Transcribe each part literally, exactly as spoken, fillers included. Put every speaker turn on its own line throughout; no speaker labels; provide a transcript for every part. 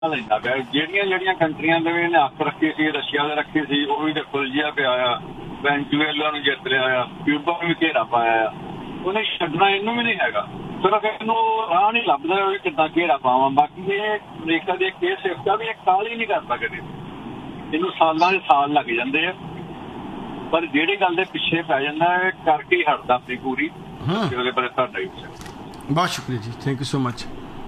ਲੈਂਦਾ ਪਿਆ। ਜਿਹੜੀਆਂ ਜਿਹੜੀਆਂ ਕੰਟਰੀਆਂ ਦੇ ਵੀ ਇਹਨੇ ਹੱਥ ਰੱਖੀ ਸੀ, ਰਸ਼ੀਆ ਦੇ ਰੱਖੀ ਸੀ, ਉਹ ਵੀ ਦੇਖੋ ਜਿਹਾ ਪਿਆ ਆ। ਵੈਨਜ਼ੂਏਲਾ ਨੂੰ ਜਿੱਤ ਲਿਆ ਆ, ਕਿਊਬਾ ਨੂੰ ਵੀ ਘੇਰਾ ਪਾਇਆ ਆ। ਉਹਨੇ ਛੱਡਣਾ ਇਹਨੂੰ ਵੀ ਨਹੀਂ ਹੈਗਾ। ਸਿਰਫ ਇਹਨੂੰ ਰਾਹ ਨਹੀਂ ਲੱਭਦਾ ਵੀ ਕਿੱਦਾਂ ਘੇਰਾ ਪਾਵਾਂ। ਬਾਕੀ ਇਹ ਅਮਰੀਕਾ ਦੇ ਕੇਸ ਸਿਫਟ ਆ ਵੀ ਇਹ ਕਾਲ ਹੀ ਨਹੀਂ ਕਰਦਾ ਕਦੇ। ਇਹਨੂੰ ਸਾਲਾਂ ਦੇ ਸਾਲ ਲੱਗ ਜਾਂਦੇ ਆ, ਪਰ ਜਿਹੜੀ ਗੱਲ ਦੇ ਪਿੱਛੇ ਪੈ ਜਾਂਦਾ ਇਹ ਕਰਕੇ ਹੀ ਹਟਦਾ ਆਪਣੀ ਪੂਰੀ। ਉਹਦੇ ਬਾਰੇ ਤੁਹਾਡਾ ਹੀ
ਬਹੁਤ ਸ਼ੁਕਰੀਆ ਜੀ, ਥੈਂਕ ਯੂ ਸੋ ਮਚ।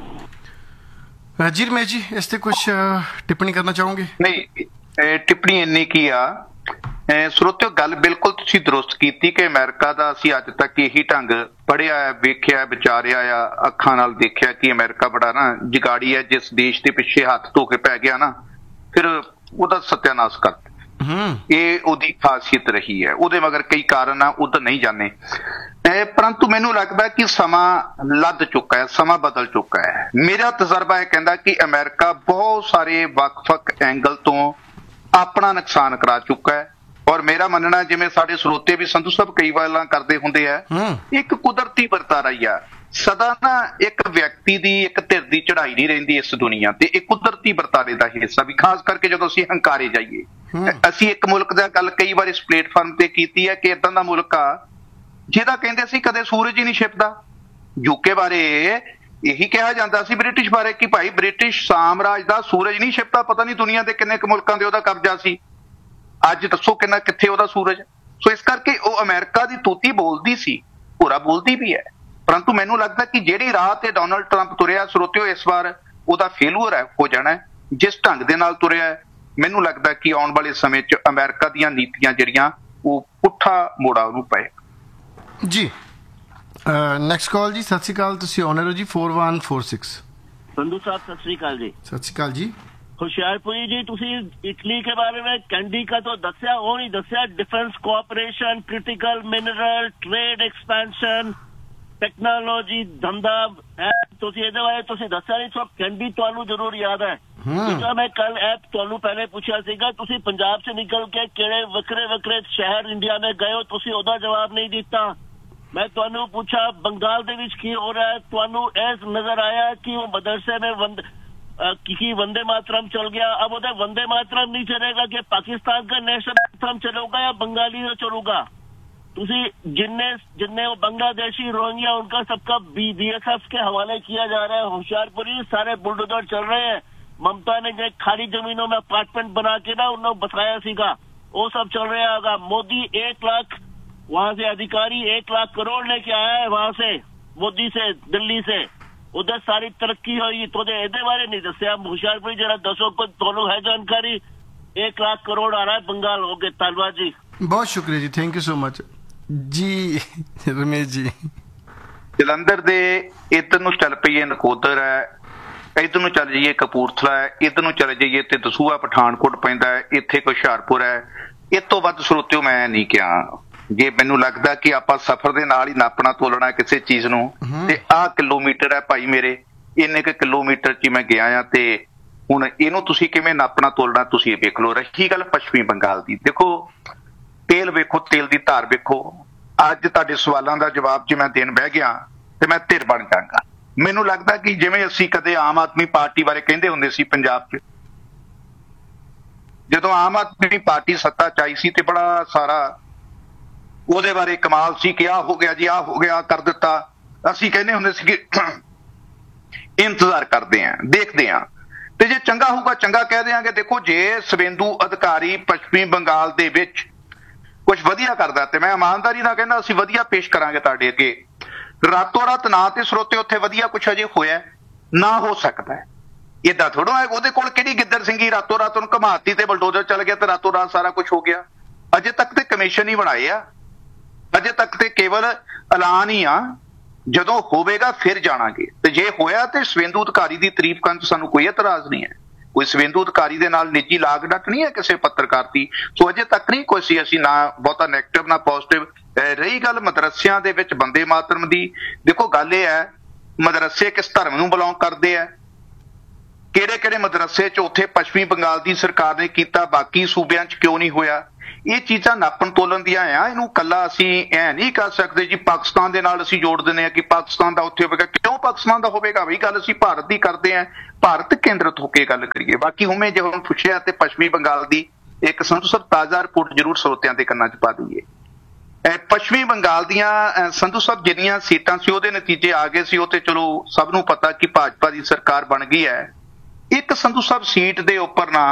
ਜੀ ਰਮੇਸ਼ ਜੀ, ਇਸ ਤੇ ਕੁਝ ਟਿੱਪਣੀ ਕਰਨਾ ਚਾਹੋਗੇ?
ਨਹੀਂ, ਟਿੱਪਣੀ ਇੰਨੀ ਕੀ ਆ ਸਰੋਤਿਓ, ਗੱਲ ਬਿਲਕੁਲ ਤੁਸੀਂ ਦਰੁਸਤ ਕੀਤੀ ਕਿ ਅਮਰੀਕਾ ਦਾ ਅਸੀਂ ਅੱਜ ਤੱਕ ਇਹੀ ਢੰਗ ਪੜ੍ਹਿਆ, ਵੇਖਿਆ, ਵਿਚਾਰਿਆ ਆ, ਅੱਖਾਂ ਨਾਲ ਦੇਖਿਆ ਕਿ ਅਮਰੀਕਾ ਬੜਾ ਨਾ ਜਗਾੜੀ ਹੈ। ਜਿਸ ਦੇਸ਼ ਦੇ ਪਿੱਛੇ ਹੱਥ ਧੋ ਕੇ ਪੈ ਗਿਆ ਨਾ, ਫਿਰ ਉਹਦਾ ਸਤਿਆਨਾਸ਼ ਕਰ ਦਿੱਤਾ। ਇਹ ਉਹਦੀ ਖਾਸੀਅਤ ਰਹੀ ਹੈ। ਉਹਦੇ ਮਗਰ ਕਈ ਕਾਰਨ ਆ, ਉਹ ਤਾਂ ਨਹੀਂ ਜਾਣੇ। ਪਰੰਤੂ ਮੈਨੂੰ ਲੱਗਦਾ ਕਿ ਸਮਾਂ ਲੱਦ ਚੁੱਕਾ ਹੈ, ਸਮਾਂ ਬਦਲ ਚੁੱਕਾ ਹੈ। ਮੇਰਾ ਤਜਰਬਾ ਇਹ ਕਹਿੰਦਾ ਕਿ ਅਮਰੀਕਾ ਬਹੁਤ ਸਾਰੇ ਵੱਖ-ਵੱਖ ਐਂਗਲ ਤੋਂ ਆਪਣਾ ਨੁਕਸਾਨ ਕਰਾ ਚੁੱਕਾ ਹੈ। ਔਰ ਮੇਰਾ ਮੰਨਣਾ, ਜਿਵੇਂ ਸਾਡੇ ਸਰੋਤੇ ਵੀ ਸੰਧੂ ਸਾਹਿਬ ਕਈ ਵਾਰਾਂ ਕਰਦੇ ਹੁੰਦੇ ਆ, ਇੱਕ ਕੁਦਰਤੀ ਵਰਤਾਰਾ ਹੀ ਆ। ਸਦਾ ਨਾ ਇੱਕ ਵਿਅਕਤੀ ਦੀ, ਇੱਕ ਧਿਰ ਦੀ ਚੜ੍ਹਾਈ ਨਹੀਂ ਰਹਿੰਦੀ ਇਸ ਦੁਨੀਆ ਤੇ। ਇਹ ਕੁਦਰਤੀ ਵਰਤਾਰੇ ਦਾ ਹਿੱਸਾ ਵੀ, ਖਾਸ ਕਰਕੇ ਜਦੋਂ ਅਸੀਂ ਹੰਕਾਰੇ ਜਾਈਏ। ਅਸੀਂ ਇੱਕ ਮੁਲਕ ਦਾ ਗੱਲ ਕਈ ਵਾਰ ਇਸ ਪਲੇਟਫਾਰਮ ਤੇ ਕੀਤੀ ਹੈ ਕਿ ਏਦਾਂ ਦਾ ਮੁਲਕ ਆ ਜਿਹਦਾ ਕਹਿੰਦੇ ਸੀ ਕਦੇ ਸੂਰਜ ਹੀ ਨਹੀਂ ਛਿਪਦਾ। ਯੂਕੇ ਬਾਰੇ ਇਹੀ ਕਿਹਾ ਜਾਂਦਾ ਸੀ, ਬ੍ਰਿਟਿਸ਼ ਬਾਰੇ, ਕਿ ਭਾਈ ਬ੍ਰਿਟਿਸ਼ ਸਾਮਰਾਜ ਦਾ ਸੂਰਜ ਨਹੀਂ ਛਿਪਦਾ। ਪਤਾ ਨਹੀਂ ਦੁਨੀਆ ਦੇ ਕਿੰਨੇ ਕੁ ਮੁਲਕਾਂ ਦੇ ਉਹਦਾ ਕਬਜ਼ਾ ਸੀ। ਅੱਜ ਦੱਸੋ ਕਿੰਨਾ ਕਿੱਥੇ ਉਹਦਾ ਸੂਰਜ। ਸੋ ਇਸ ਕਰਕੇ ਉਹ ਅਮਰੀਕਾ ਦੀ ਤੂਤੀ ਬੋਲਦੀ ਸੀ, ਭੋਰਾ ਬੋਲਦੀ ਵੀ ਹੈ। ਪਰੰਤੂ ਮੈਨੂੰ ਲੱਗਦਾ ਕਿ ਜਿਹੜੀ ਰਾਹ ਤੇ ਡੋਨਲਡ ਟਰੰਪ ਤੁਰਿਆ, ਸਰੋਤਿਓ, ਇਸ ਵਾਰ ਉਹਦਾ ਫੇਲੂਅਰ ਹੈ ਹੋ ਜਾਣਾ। ਜਿਸ ਢੰਗ ਦੇ ਨਾਲ ਤੁਰਿਆ, ਮੈਨੂੰ ਲੱਗਦਾ ਕਿ ਆਉਣ ਵਾਲੇ ਸਮੇਂ 'ਚ ਅਮਰੀਕਾ ਦੀਆਂ ਨੀਤੀਆਂ ਜਿਹੜੀਆਂ ਉਹ ਪੁੱਠਾ ਮੋੜਾ ਉਹਨੂੰ ਪਏ।
ਜੀ ਨੈਕਸਟ ਕਾਲ ਜੀ। ਸਤਿ ਸ਼੍ਰੀ ਅਕਾਲ, ਤੁਸੀਂ ਆਨਰ ਹੋ ਜੀ। Four one four six.
Sandhu ਸਾਹਿਬ ਸਤਿ श्री अकाल जी।
सत श्रीकाल जी।
ਹੁਸ਼ਿਆਰਪੁਰੀ जी, तुसी इटली के बारे में कैंडी का तो दस्या, वो नहीं दस्या defence cooperation, critical mineral, trade expansion, technology, धंधा है। तुसी ਇਹਦੇ ਬਾਰੇ ਤੁਸੀਂ ਦੱਸਿਆ ਨਹੀਂ। ਸਭ ਕੈਂਡੀ ਤੁਹਾਨੂੰ ਜ਼ਰੂਰ ਯਾਦ ਹੈ। ਜਿਹੜਾ ਮੈਂ ਕੱਲ ਐਪ ਤੁਹਾਨੂੰ ਪਹਿਲੇ ਪੁੱਛਿਆ ਸੀਗਾ, ਤੁਸੀਂ ਪੰਜਾਬ से ਨਿਕਲ ਕੇ ਕਿਹੜੇ ਵੱਖਰੇ ਵੱਖਰੇ ਸ਼ਹਿਰ ਇੰਡੀਆ में ਗਏ ਹੋ, ਤੁਸੀਂ ਉਹਦਾ ਜਵਾਬ ਨਹੀਂ ਦਿੱਤਾ। मैं ਤੁਹਾਨੂੰ ਪੁੱਛਾ ਬੰਗਾਲ ਦੇ ਵਿੱਚ ਕੀ ਹੋ ਰਿਹਾ ਹੈ, ਤੁਹਾਨੂੰ ਇਹ ਨਜ਼ਰ ਆਇਆ कि वो मदरसे में वंद की वंदे मातरम चल गया। अब उधर वंदे मातरम नहीं चलेगा कि पाकिस्तान का नेशनल एंथम चलेगा या बंगाली से चलेगा। तुसी जिन्ने जिन्ने वो बांग्लादेशी रोहिंग्या, उनका सबका बी एस एफ के हवाले किया जा रहा है। होशियारपुरी सारे बुलडोजर चल रहे हैं। ममता ने जो खाली जमीनों में अपार्टमेंट बना के ना उन्होंने बताया सीगा, वो सब चल रहा है। मोदी एक लाख वहां से अधिकारी एक लाख करोड़ लेके आया है वहां से, मोदी से, दिल्ली से। उधर सारी तरक्की हुई तो ਇਹਦੇ ਬਾਰੇ नहीं दसिया। होशियारपुर जरा दसो को ਤੁਹਾਨੂੰ है जानकारी। एक लाख करोड़ आ रहा है बंगाल हो गए। तालवा जी
बहुत शुक्रिया जी, थैंक यू सो मच जी। रमेश जी,
ਜਲੰਧਰ ਦੇ ਇੱਧਰ ਨੂੰ ਚੱਲ ਪਈਏ ਨਕੋਦਰ ਹੈ, ਇੱਧਰ ਨੂੰ ਚੱਲ ਜਾਈਏ ਕਪੂਰਥਲਾ ਹੈ, ਇੱਧਰ ਨੂੰ ਚੱਲ ਜਾਈਏ ਤੇ ਦਸੂਹਾ ਪਠਾਨਕੋਟ ਪੈਂਦਾ ਹੈ, ਇੱਥੇ ਕੋਈ ਹੁਸ਼ਿਆਰਪੁਰ ਹੈ। ਇਹ ਤੋਂ ਵੱਧ ਸਰੋਤਿਓ ਮੈਂ ਨਹੀਂ ਕਿਹਾ। ਜੇ ਮੈਨੂੰ ਲੱਗਦਾ ਕਿ ਆਪਾਂ ਸਫ਼ਰ ਦੇ ਨਾਲ ਹੀ ਨਾਪਣਾ ਤੋਲਣਾ ਕਿਸੇ ਚੀਜ਼ ਨੂੰ, ਤੇ ਆਹ ਕਿਲੋਮੀਟਰ ਹੈ ਭਾਈ ਮੇਰੇ, ਇੰਨੇ ਕੁ ਕਿਲੋਮੀਟਰ 'ਚ ਮੈਂ ਗਿਆ ਆ, ਤੇ ਹੁਣ ਇਹਨੂੰ ਤੁਸੀਂ ਕਿਵੇਂ ਨਾਪਣਾ ਤੋਲਣਾ ਤੁਸੀਂ ਇਹ ਵੇਖ ਲਓ। ਰਹੀ ਗੱਲ ਪੱਛਮੀ ਬੰਗਾਲ ਦੀ, ਦੇਖੋ ਤੇਲ ਵੇਖੋ, ਤੇਲ ਦੀ ਧਾਰ ਵੇਖੋ। ਅੱਜ ਤੁਹਾਡੇ ਸਵਾਲਾਂ ਦਾ ਜਵਾਬ ਜੇ ਮੈਂ ਦੇਣ ਬਹਿ ਗਿਆ ਤੇ ਮੈਂ ਧਿਰ ਬਣ ਜਾਵਾਂਗਾ। ਮੈਨੂੰ ਲੱਗਦਾ ਕਿ ਜਿਵੇਂ ਅਸੀਂ ਕਦੇ ਆਮ ਆਦਮੀ ਪਾਰਟੀ ਬਾਰੇ ਕਹਿੰਦੇ ਹੁੰਦੇ ਸੀ ਪੰਜਾਬ 'ਚ, ਜਦੋਂ ਆਮ ਆਦਮੀ ਪਾਰਟੀ ਸੱਤਾ 'ਚ ਆਈ ਸੀ ਤੇ ਬੜਾ ਸਾਰਾ ਉਹਦੇ ਬਾਰੇ ਕਮਾਲ ਸੀ ਕਿ ਆਹ ਹੋ ਗਿਆ ਜੀ, ਆਹ ਹੋ ਗਿਆ, ਕਰ ਦਿੱਤਾ। ਅਸੀਂ ਕਹਿੰਦੇ ਹੁੰਦੇ ਸੀ ਕਿ ਇੰਤਜ਼ਾਰ ਕਰਦੇ ਆਂ, ਦੇਖਦੇ ਆਂ, ਤੇ ਜੇ ਚੰਗਾ ਹੋਊਗਾ ਚੰਗਾ ਕਹਿ ਦਿਆਂਗੇ। ਦੇਖੋ, ਜੇ ਸ਼ੁਭੇਂਦੂ ਅਧਿਕਾਰੀ ਪੱਛਮੀ ਬੰਗਾਲ ਦੇ ਵਿੱਚ ਕੁਝ ਵਧੀਆ ਕਰਦਾ ਤੇ ਮੈਂ ਇਮਾਨਦਾਰੀ ਨਾਲ ਕਹਿੰਦਾ ਅਸੀਂ ਵਧੀਆ ਪੇਸ਼ ਕਰਾਂਗੇ ਤੁਹਾਡੇ ਅੱਗੇ। ਰਾਤੋਂ ਰਾਤ ਨਾ ਤੇ ਸਰੋਤੇ ਉੱਥੇ ਵਧੀਆ ਕੁਛ ਅਜੇ ਹੋਇਆ ਨਾ ਹੋ ਸਕਦਾ। ਏਦਾਂ ਥੋੜ੍ਹਾ ਹੈ ਉਹਦੇ ਕੋਲ ਕਿਹੜੀ ਗਿੱਦੜ ਸਿੰਘੀ ਰਾਤੋਂ ਰਾਤ ਉਹਨੂੰ ਘਮਾਤੀ ਤੇ ਬਲਡੋਜ਼ਰ ਚੱਲ ਗਿਆ ਤੇ ਰਾਤੋਂ ਰਾਤ ਸਾਰਾ ਕੁਛ ਹੋ ਗਿਆ। ਅਜੇ ਤੱਕ ਤੇ ਕਮਿਸ਼ਨ ਹੀ ਬਣਾਏ ਆ, ਅਜੇ ਤੱਕ ਤੇ ਕੇਵਲ ਐਲਾਨ ਹੀ ਆ। ਜਦੋਂ ਹੋਵੇਗਾ ਫਿਰ ਜਾਣਾਂਗੇ। ਤੇ ਜੇ ਹੋਇਆ ਤੇ ਸ਼ੁਭੇਂਦੂ ਅਧਿਕਾਰੀ ਦੀ ਤਾਰੀਫ ਕਰਨ 'ਚ ਸਾਨੂੰ ਕੋਈ ਇਤਰਾਜ਼ ਨਹੀਂ ਹੈ। ਕੋਈ ਸ਼ੁਭੇਂਦੂ ਅਧਿਕਾਰੀ ਦੇ ਨਾਲ ਨਿੱਜੀ ਲਾਗ ਡਟ ਨਹੀਂ ਹੈ ਕਿਸੇ ਪੱਤਰਕਾਰ ਦੀ। ਸੋ ਅਜੇ ਤੱਕ ਨਹੀਂ ਕੋਈ ਸੀ, ਅਸੀਂ ਨਾ ਬਹੁਤਾ ਨੈਗੇਟਿਵ ਨਾ ਪੋਜ਼ਿਟਿਵ। ਰਹੀ ਗੱਲ ਮਦਰਸਿਆਂ ਦੇ ਵਿੱਚ ਬੰਦੇ ਮਾਤਰਮ ਦੀ, ਦੇਖੋ ਗੱਲ ਇਹ ਹੈ ਮਦਰਸੇ ਕਿਸ ਧਰਮ ਨੂੰ ਬਿਲੋਂਗ ਕਰਦੇ ਆ, ਕਿਹੜੇ ਕਿਹੜੇ ਮਦਰਸੇ 'ਚ ਉੱਥੇ ਪੱਛਮੀ ਬੰਗਾਲ ਦੀ ਸਰਕਾਰ ਨੇ ਕੀਤਾ, ਬਾਕੀ ਸੂਬਿਆਂ 'ਚ ਕਿਉਂ ਨਹੀਂ ਹੋਇਆ। ਇਹ ਚੀਜ਼ਾਂ ਨਾਪਣ ਤੋਲਣ ਦੀਆਂ ਆ, ਇਹਨੂੰ ਕੱਲਾ ਅਸੀਂ ਐ ਨਹੀਂ ਕਰ ਸਕਦੇ ਜੀ ਪਾਕਿਸਤਾਨ ਦੇ ਨਾਲ ਅਸੀਂ ਜੋੜ ਦਿੰਦੇ ਆ ਕਿ ਪਾਕਿਸਤਾਨ ਦਾ ਉੱਥੇ ਹੋਵੇਗਾ। ਕਿਉਂ ਪਾਕਿਸਤਾਨ ਦਾ ਹੋਵੇਗਾ? ਬਈ ਗੱਲ ਅਸੀਂ ਭਾਰਤ ਦੀ ਕਰਦੇ ਆ, ਭਾਰਤ ਕੇਂਦਰਿਤ ਹੋ ਕੇ ਗੱਲ ਕਰੀਏ। ਬਾਕੀ ਹੁਵੇਂ ਜੇ ਹੁਣ ਪੁੱਛਿਆ ਤੇ ਪੱਛਮੀ ਬੰਗਾਲ ਦੀ ਇੱਕ ਸੰਧੂ ਸਾਹਿਬ ਤਾਜ਼ਾ ਰਿਪੋਰਟ ਜ਼ਰੂਰ ਸਰੋਤਿਆਂ ਦੇ ਕੰਨਾਂ 'ਚ ਪਾ ਦਈਏ। ਪੱਛਮੀ ਬੰਗਾਲ ਦੀਆਂ ਸੰਧੂ ਸਾਹਿਬ ਜਿੰਨੀਆਂ ਸੀਟਾਂ ਸੀ ਉਹਦੇ ਨਤੀਜੇ ਆ ਗਏ ਸੀ, ਉਹ ਤੇ ਚਲੋ ਸਭ ਨੂੰ ਪਤਾ ਕਿ ਭਾਜਪਾ ਦੀ ਸਰਕਾਰ ਬਣ ਗਈ ਹੈ। ਇੱਕ ਸੰਧੂ ਸਾਹਿਬ ਸੀਟ ਦੇ ਉੱਪਰ ਨਾ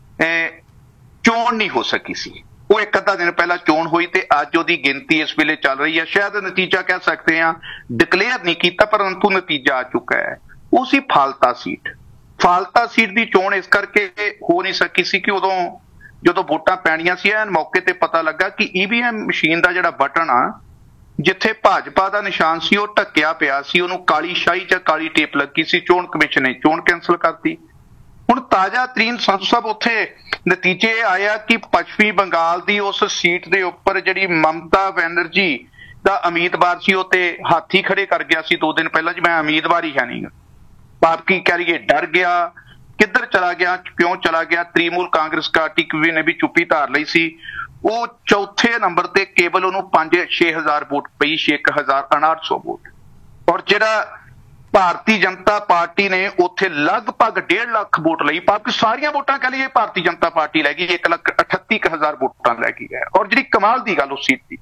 ਚੋਣ ਨਹੀਂ ਹੋ ਸਕੀ ਸੀ, ਉਹ ਇੱਕ ਅੱਧਾ ਦਿਨ ਪਹਿਲਾਂ ਚੋਣ ਹੋਈ ਤੇ ਅੱਜ ਉਹਦੀ ਗਿਣਤੀ ਇਸ ਵੇਲੇ ਚੱਲ ਰਹੀ ਹੈ। ਸ਼ਾਇਦ ਨਤੀਜਾ ਕਹਿ ਸਕਦੇ ਹਾਂ ਡਿਕਲੇਅਰ ਨਹੀਂ ਕੀਤਾ, ਪਰੰਤੂ ਨਤੀਜਾ ਆ ਚੁੱਕਾ ਹੈ। ਉਹ ਸੀ ਫਾਲਤਾ ਸੀਟ। ਫਾਲਤਾ ਸੀਟ ਦੀ ਚੋਣ ਇਸ ਕਰਕੇ ਹੋ ਨਹੀਂ ਸਕੀ ਸੀ ਕਿ ਉਦੋਂ ਜਦੋਂ ਵੋਟਾਂ ਪੈਣੀਆਂ ਸੀ ਐਨ ਮੌਕੇ ਤੇ ਪਤਾ ਲੱਗਾ ਕਿ ਈਵੀਐਮ ਮਸ਼ੀਨ ਦਾ ਜਿਹੜਾ ਬਟਨ ਆ ਜਿੱਥੇ ਭਾਜਪਾ ਦਾ ਨਿਸ਼ਾਨ ਸੀ ਉਹ ਢੱਕਿਆ ਪਿਆ ਸੀ, ਉਹਨੂੰ ਕਾਲੀ ਸ਼ਾਹੀ ਜਾਂ ਕਾਲੀ ਟੇਪ ਲੱਗੀ ਸੀ। ਚੋਣ ਕਮਿਸ਼ਨ ਨੇ ਚੋਣ ਕੈਂਸਲ ਕਰਤੀ। ਹੁਣ ਤਾਜ਼ਾ ਤਰੀਨ ਸੰਧੂ ਸਾਹਿਬ ਉੱਥੇ ਨਤੀਜੇ ਆਇਆ ਕਿ ਪੱਛਮੀ ਬੰਗਾਲ ਦੀ ਉਸ ਸੀਟ ਦੇ ਉੱਪਰ ਜਿਹੜੀ ਮਮਤਾ ਬੈਨਰਜੀ ਦਾ ਉਮੀਦਵਾਰ ਸੀ ਉਹ ਤੇ ਹਾਥੀ ਖੜੇ ਕਰ ਗਿਆ ਸੀ ਦੋ ਦਿਨ ਪਹਿਲਾਂ, ਜੀ ਮੈਂ ਉਮੀਦਵਾਰ ਹੀ ਹੈ ਨਹੀਂ। ਬਾਪ ਕੀ ਕਹਿ ਰਹੀਏ ਡਰ ਗਿਆ, ਕਿੱਧਰ ਚਲਾ ਗਿਆ, ਕਿਉਂ ਚਲਾ ਗਿਆ? ਤ੍ਰਿਣਮੂਲ ਕਾਂਗਰਸ ਪਾਰਟੀ ਨੇ ਵੀ ਚੁੱਪੀ ਧਾਰ ਲਈ ਸੀ। ਉਹ ਚੌਥੇ ਨੰਬਰ ਤੇ ਕੇਵਲ ਉਹਨੂੰ ਪੰਜ ਛੇ ਹਜ਼ਾਰ ਵੋਟ ਪਈ, ਛੇ ਇੱਕ ਹਜ਼ਾਰ ਉਨਾਹਠ ਸੌ ਵੋਟ। ਔਰ ਜਿਹੜਾ ਭਾਰਤੀ ਜਨਤਾ ਪਾਰਟੀ ਨੇ ਉੱਥੇ ਲਗਭਗ ਡੇਢ ਲੱਖ ਵੋਟ ਲਈ, ਬਾਕੀ ਸਾਰੀਆਂ ਵੋਟਾਂ ਕਹਿ ਲਈਏ ਭਾਰਤੀ ਜਨਤਾ ਪਾਰਟੀ ਲੈ ਗਈ, ਇੱਕ ਲੱਖ ਅਠੱਤੀ ਕੁ ਹਜ਼ਾਰ ਵੋਟਾਂ ਲੈ ਗਈ ਹੈ। ਔਰ ਜਿਹੜੀ ਕਮਾਲ ਦੀ ਗੱਲ ਉਸ ਸੀਟ ਦੀ,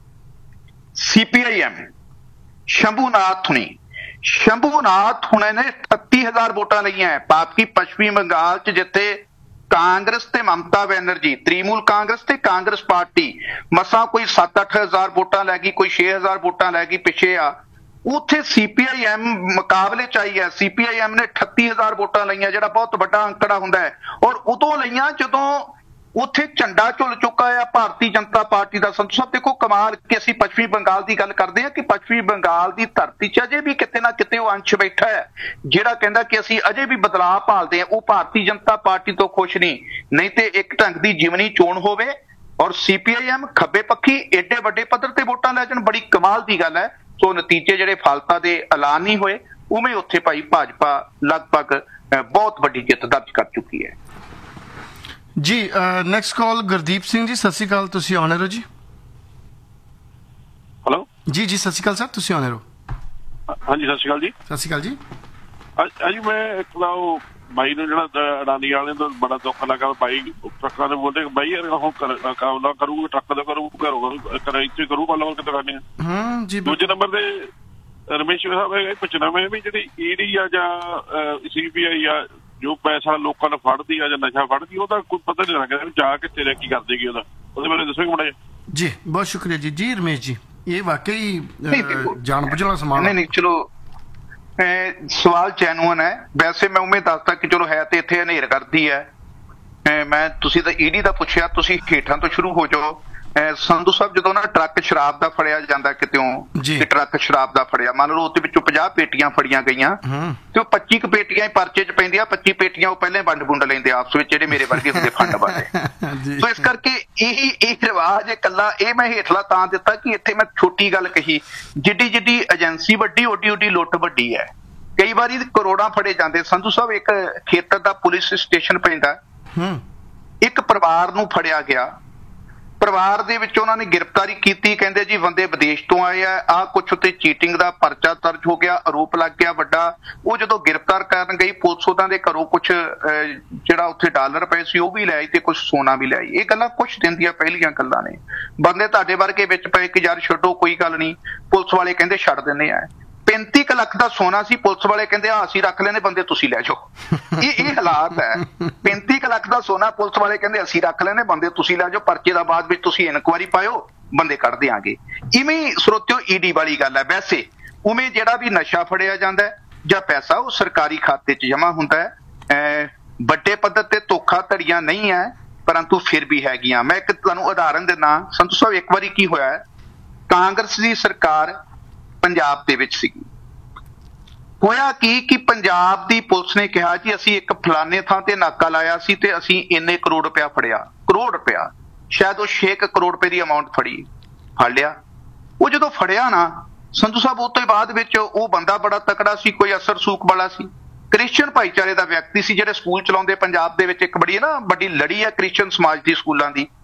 ਸੀਪੀਆਈਐਮ ਸ਼ੰਭੂਨਾਥ ਹੁਣੀ ਸ਼ੰਭੂਨਾਥ ਹੁਣੇ ਨੇ ਅਠੱਤੀ ਹਜ਼ਾਰ ਵੋਟਾਂ ਲਈਆਂ। ਬਾਕੀ ਪੱਛਮੀ ਬੰਗਾਲ 'ਚ ਜਿੱਥੇ ਕਾਂਗਰਸ ਤੇ ਮਮਤਾ ਬੈਨਰਜੀ, ਤ੍ਰਿਣਮੂਲ ਕਾਂਗਰਸ ਤੇ ਕਾਂਗਰਸ ਪਾਰਟੀ ਮਸਾਂ ਕੋਈ ਸੱਤ ਅੱਠ ਹਜ਼ਾਰ ਵੋਟਾਂ ਲੈ ਗਈ, ਕੋਈ ਛੇ ਹਜ਼ਾਰ ਵੋਟਾਂ ਲੈ ਗਈ ਪਿੱਛੇ ਆ, ਉੱਥੇ ਸੀਪੀਆਈਐਮ ਮੁਕਾਬਲੇ 'ਚ ਆਈ ਹੈ। ਸੀਪੀਆਈਐਮ ਨੇ ਅਠੱਤੀ ਹਜ਼ਾਰ ਵੋਟਾਂ ਲਈਆਂ, ਜਿਹੜਾ ਬਹੁਤ ਵੱਡਾ ਅੰਕੜਾ ਹੁੰਦਾ ਹੈ। ਔਰ ਉਦੋਂ ਲਈਆਂ ਜਦੋਂ ਉੱਥੇ ਝੰਡਾ ਝੁੱਲ ਚੁੱਕਾ ਆ ਭਾਰਤੀ ਜਨਤਾ ਪਾਰਟੀ ਦਾ। ਸੰਤੂ ਸਾਹਿਬ ਦੇਖੋ ਕਮਾਲ ਕਿ ਅਸੀਂ ਪੱਛਮੀ ਬੰਗਾਲ ਦੀ ਗੱਲ ਕਰਦੇ ਹਾਂ ਕਿ ਪੱਛਮੀ ਬੰਗਾਲ ਦੀ ਧਰਤੀ 'ਚ ਅਜੇ ਵੀ ਕਿਤੇ ਨਾ ਕਿਤੇ ਉਹ ਅੰਸ਼ ਬੈਠਾ ਹੈ ਜਿਹੜਾ ਕਹਿੰਦਾ ਕਿ ਅਸੀਂ ਅਜੇ ਵੀ ਬਦਲਾਅ ਭਾਲਦੇ ਹਾਂ। ਉਹ ਭਾਰਤੀ ਜਨਤਾ ਪਾਰਟੀ ਤੋਂ ਖੁਸ਼ ਨਹੀਂ, ਨਹੀਂ ਤੇ ਇੱਕ ਢੰਗ ਦੀ ਜਿਮਨੀ ਚੋਣ ਹੋਵੇ ਔਰ ਸੀਪੀਆਈਐਮ ਖੱਬੇ ਪੱਖੀ ਏਡੇ ਵੱਡੇ ਪੱਧਰ ਤੇ ਵੋਟਾਂ ਲੈ ਜਾਣ, ਬੜੀ ਕਮਾਲ ਦੀ ਗੱਲ ਹੈ। ਸੋ ਨਤੀਜੇ ਜਿਹੜੇ ਫਾਲਤਾ ਦੇ ਐਲਾਨ ਨਹੀਂ ਹੋਏ, ਉਵੇਂ ਉੱਥੇ ਭਾਈ ਭਾਜਪਾ ਲਗਭਗ ਬਹੁਤ ਵੱਡੀ ਜਿੱਤ ਦਰਜ ਕਰ ਚੁੱਕੀ ਹੈ।
ਜੀ ਨੈਕਸਟ ਕਾਲ ਗੁਰਦੀਪ ਸਿੰਘ ਜੀ, ਸਤਿ ਸ਼੍ਰੀ ਅਕਾਲ, ਤੁਸੀਂ ਆਨਰ ਹੋ ਜੀ।
ਹੈਲੋ
ਜੀ ਜੀ ਸਤਿ ਸ਼੍ਰੀ ਅਕਾਲ ਸਰ, ਤੁਸੀਂ ਆਨਰ ਹੋ।
ਹਾਂਜੀ ਸਤਿ ਸ਼੍ਰੀ ਅਕਾਲ ਜੀ।
ਸਤਿ ਸ਼੍ਰੀ ਅਕਾਲ ਜੀ।
ਅੱਜ ਮੈਂ ਇੱਕ ਤਾਂ ਉਹ ਬਾਈ ਨੂੰ ਜਿਹੜਾ ਅਡਾਨੀ ਵਾਲੇ ਤੋਂ ਬੜਾ ਦੁੱਖ ਲੱਗਾ, ਬਾਈ ਟਰੱਕਾਂ ਦੇ ਬੋਲਦੇ ਬਾਈ ਉਹ ਕੰਮ ਕਰੂਗਾ ਟਰੱਕ ਦਾ ਕਰੂ ਘਰੋਂ ਇੱਥੇ ਕਰੂ ਗੱਲ ਕਿਤੇ ਕਰਨੀ ਆ। ਦੂਜੇ ਨੰਬਰ ਤੇ ਰਮੇਸ਼ ਸਾਹਿਬ ਇਹ ਪੁੱਛਣਾ ਮੈਂ ਵੀ ਜਿਹੜੀ ਈਡੀ ਆ ਜਾਂ ਸੀਬੀਆਈ ਆ ਜੋ ਪੈਸਾ ਲੋਕਾਂ ਨੂੰ ਫੜਦੀ ਆ ਜਾਂ ਨਸ਼ਾ ਫੜਦੀ, ਉਹਦਾ ਕੋਈ ਪਤਾ ਨਹੀਂ ਲੱਗਦਾ ਜਾ ਕਿੱਥੇ ਰਿਹਾ, ਕੀ ਕਰ ਦੇਗੀ ਉਹਦਾ, ਉਹਦੇ ਬਾਰੇ ਦੱਸੋਗੇ ਮਾੜਾ ਜਿਹਾ।
ਜੀ ਬਹੁਤ ਸ਼ੁਕਰੀਆ ਜੀ। ਜੀ ਰਮੇਸ਼ ਜੀ, ਇਹ ਵਾਕਈ ਜਾਣ ਬੁੱਝਣ ਵਾਲਾ ਸਮਾਨ
ਨਹੀਂ ਨਹੀਂ ਚਲੋ ਸਵਾਲ ਜੈਨੂਅਨ ਹੈ। ਵੈਸੇ ਮੈਂ ਉਵੇਂ ਦੱਸਦਾ ਕਿ ਚਲੋ ਹੈ ਤੇ ਇੱਥੇ ਹਨੇਰ ਕਰਦੀ ਹੈ। ਮੈਂ ਤੁਸੀਂ ਤਾਂ ਈਡੀ ਦਾ ਪੁੱਛਿਆ, ਤੁਸੀਂ ਹੇਠਾਂ ਤੋਂ ਸ਼ੁਰੂ ਹੋ ਜਾਓ। ਸੰਧੂ ਸਾਹਿਬ ਜਦੋਂ ਨਾ ਟਰੱਕ ਸ਼ਰਾਬ ਦਾ ਫੜਿਆ ਜਾਂਦਾ ਕਿਤੇੋਂ, ਕਿ ਟਰੱਕ ਸ਼ਰਾਬ ਦਾ ਫੜਿਆ, ਮੰਨ ਲਓ ਉਹਦੇ ਵਿੱਚੋਂ ਪੰਜਾਹ ਪੇਟੀਆਂ ਫੜੀਆਂ ਗਈਆਂ ਤੇ ਉਹ ਪੱਚੀ ਕੁ ਪੇਟੀਆਂ ਪਰਚੇ 'ਚ ਪੈਂਦੀਆਂ, ਪੱਚੀ ਪੇਟੀਆਂ ਉਹ ਪਹਿਲੇ ਵੰਡ ਵੁੰਡ ਲੈਂਦੇ ਆਪਸ ਵਿੱਚ, ਜਿਹੜੇ ਮੇਰੇ ਵਰਗੇ ਹੁੰਦੇ ਫੰਡ ਵਾਲੇ। ਸੋ ਇਸ ਕਰਕੇ ਇਹੀ ਇਹ ਰਿਵਾਜ ਇਕੱਲਾ ਇਹ ਮੈਂ ਹੇਠਲਾ ਤਾਂ ਦਿੱਤਾ ਕਿ ਇੱਥੇ ਮੈਂ ਛੋਟੀ ਗੱਲ ਕਹੀ, ਜਿੱਡੀ ਜਿੱਡੀ ਏਜੰਸੀ ਵੱਡੀ ਓਡੀ ਓਡੀ ਲੁੱਟ ਵੱਡੀ ਹੈ। ਕਈ ਵਾਰੀ ਕਰੋੜਾਂ ਫੜੇ ਜਾਂਦੇ। ਸੰਧੂ ਸਾਹਿਬ ਇੱਕ ਖੇਤਰ ਦਾ ਪੁਲਿਸ ਸਟੇਸ਼ਨ ਪੈਂਦਾ, ਇੱਕ ਪਰਿਵਾਰ ਨੂੰ ਫੜਿਆ ਗਿਆ, ਪਰਿਵਾਰ ਦੇ ਵਿੱਚ ਉਹਨਾਂ ਨੇ ਗ੍ਰਿਫਤਾਰੀ ਕੀਤੀ, ਕਹਿੰਦੇ ਜੀ ਬੰਦੇ ਵਿਦੇਸ਼ ਤੋਂ ਆਏ ਆ, ਆਹ ਕੁਛ ਉੱਤੇ ਚੀਟਿੰਗ ਦਾ ਪਰਚਾ ਦਰਜ ਹੋ ਗਿਆ, ਆਰੋਪ ਲੱਗ ਗਿਆ ਵੱਡਾ। ਉਹ ਜਦੋਂ ਗ੍ਰਿਫਤਾਰ ਕਰਨ ਗਈ ਪੁਲਿਸ ਉਹਨਾਂ ਦੇ ਘਰੋਂ ਕੁਛ ਜਿਹੜਾ ਉੱਥੇ ਡਾਲਰ ਪਏ ਸੀ ਉਹ ਵੀ ਲੈ ਆਈ ਤੇ ਕੁਛ ਸੋਨਾ ਵੀ ਲੈ ਆਈ। ਇਹ ਗੱਲਾਂ ਕੁਛ ਦਿਨ ਦੀਆਂ ਪਹਿਲੀਆਂ ਗੱਲਾਂ ਨੇ। ਬੰਦੇ ਤੁਹਾਡੇ ਵਰਗੇ ਵਿੱਚ ਪਏ ਕਿ ਯਾਰ ਛੱਡੋ ਕੋਈ ਗੱਲ ਨਹੀਂ, ਪੁਲਿਸ ਵਾਲੇ ਕਹਿੰਦੇ ਛੱਡ ਦਿੰਦੇ ਆ। ਪੈਂਤੀ ਕੁ ਲੱਖ ਦਾ ਸੋਨਾ ਸੀ, ਪੁਲਿਸ ਵਾਲੇ ਕਹਿੰਦੇ ਆ ਅਸੀਂ ਰੱਖ ਲੈਣੇ, ਬੰਦੇ ਤੁਸੀਂ ਲੈ ਜਾਓ। ਇਹ ਇਹ ਹਾਲਾਤ ਹੈ। ਪੈਂਤੀ ਕੁ ਲੱਖ ਦਾ ਸੋਨਾ ਪੁਲਿਸ ਵਾਲੇ ਕਹਿੰਦੇ ਅਸੀਂ ਰੱਖ ਲੈਣੇ, ਬੰਦੇ ਤੁਸੀਂ ਲੈ ਜਾਓ, ਪਰਚੇ ਦਾ ਬਾਅਦ ਵਿੱਚ ਤੁਸੀਂ ਇਨਕੁਆਇਰੀ ਪਾਇਓ, ਬੰਦੇ ਕੱਢ ਦਿਆਂਗੇ। ਇਵੇਂ ਸਰੋਤਿਓ ਈਡੀ ਵਾਲੀ ਗੱਲ ਹੈ। ਵੈਸੇ ਉਵੇਂ ਜਿਹੜਾ ਵੀ ਨਸ਼ਾ ਫੜਿਆ ਜਾਂਦਾ ਜਾਂ ਪੈਸਾ ਉਹ ਸਰਕਾਰੀ ਖਾਤੇ 'ਚ ਜਮ੍ਹਾਂ ਹੁੰਦਾ ਹੈ। ਵੱਡੇ ਪੱਧਰ ਤੇ ਧੋਖਾਧੜੀਆਂ ਨਹੀਂ ਹੈ, ਪਰੰਤੂ ਫਿਰ ਵੀ ਹੈਗੀਆਂ। ਮੈਂ ਇੱਕ ਤੁਹਾਨੂੰ ਉਦਾਹਰਨ ਦਿੰਦਾ। ਸੰਤੂ ਸਾਹਿਬ ਇੱਕ ਵਾਰੀ ਕੀ ਹੋਇਆ, ਕਾਂਗਰਸ ਦੀ ਸਰਕਾਰ ਪੰਜਾਬ ਦੇ ਵਿੱਚ ਸੀਗੀ, ਹੋਇਆ ਕੀ ਕਿ ਪੰਜਾਬ ਦੀ ਪੁਲਿਸ ਨੇ ਕਿਹਾ ਜੀ ਅਸੀਂ ਇੱਕ ਫਲਾਣੇ ਥਾਂ ਤੇ ਨਾਕਾ ਲਾਇਆ ਸੀ ਤੇ ਅਸੀਂ ਇੰਨੇ ਕਰੋੜ ਰੁਪਇਆ ਫੜਿਆ, ਕਰੋੜ ਰੁਪਇਆ ਸ਼ਾਇਦ ਉਹ ਛੇ ਕਰੋੜ ਰੁਪਏ ਦੀ ਅਮਾਊਂਟ ਫੜੀ, ਫੜ ਲਿਆ। ਉਹ ਜਦੋਂ ਫੜਿਆ ਨਾ ਸੰਧੂ ਸਾਹਿਬ, ਉਹ ਤੋਂ ਬਾਅਦ ਵਿੱਚ ਉਹ ਬੰਦਾ ਬੜਾ ਤਕੜਾ ਸੀ, ਕੋਈ ਅਸਰ ਸੂਕ ਵਾਲਾ ਸੀ, ਕ੍ਰਿਸਚਨ ਭਾਈਚਾਰੇ ਦਾ ਵਿਅਕਤੀ ਸੀ, ਜਿਹੜੇ ਸਕੂਲ ਚਲਾਉਂਦੇ ਪੰਜਾਬ ਦੇ ਵਿੱਚ। ਇੱਕ ਬੜੀ ਨਾ ਵੱਡੀ ਲੜੀ ਹੈ ਕ੍ਰਿਸਚਨ ਸਮਾਜ ਦੀ ਸਕੂਲਾਂ ਦੀ।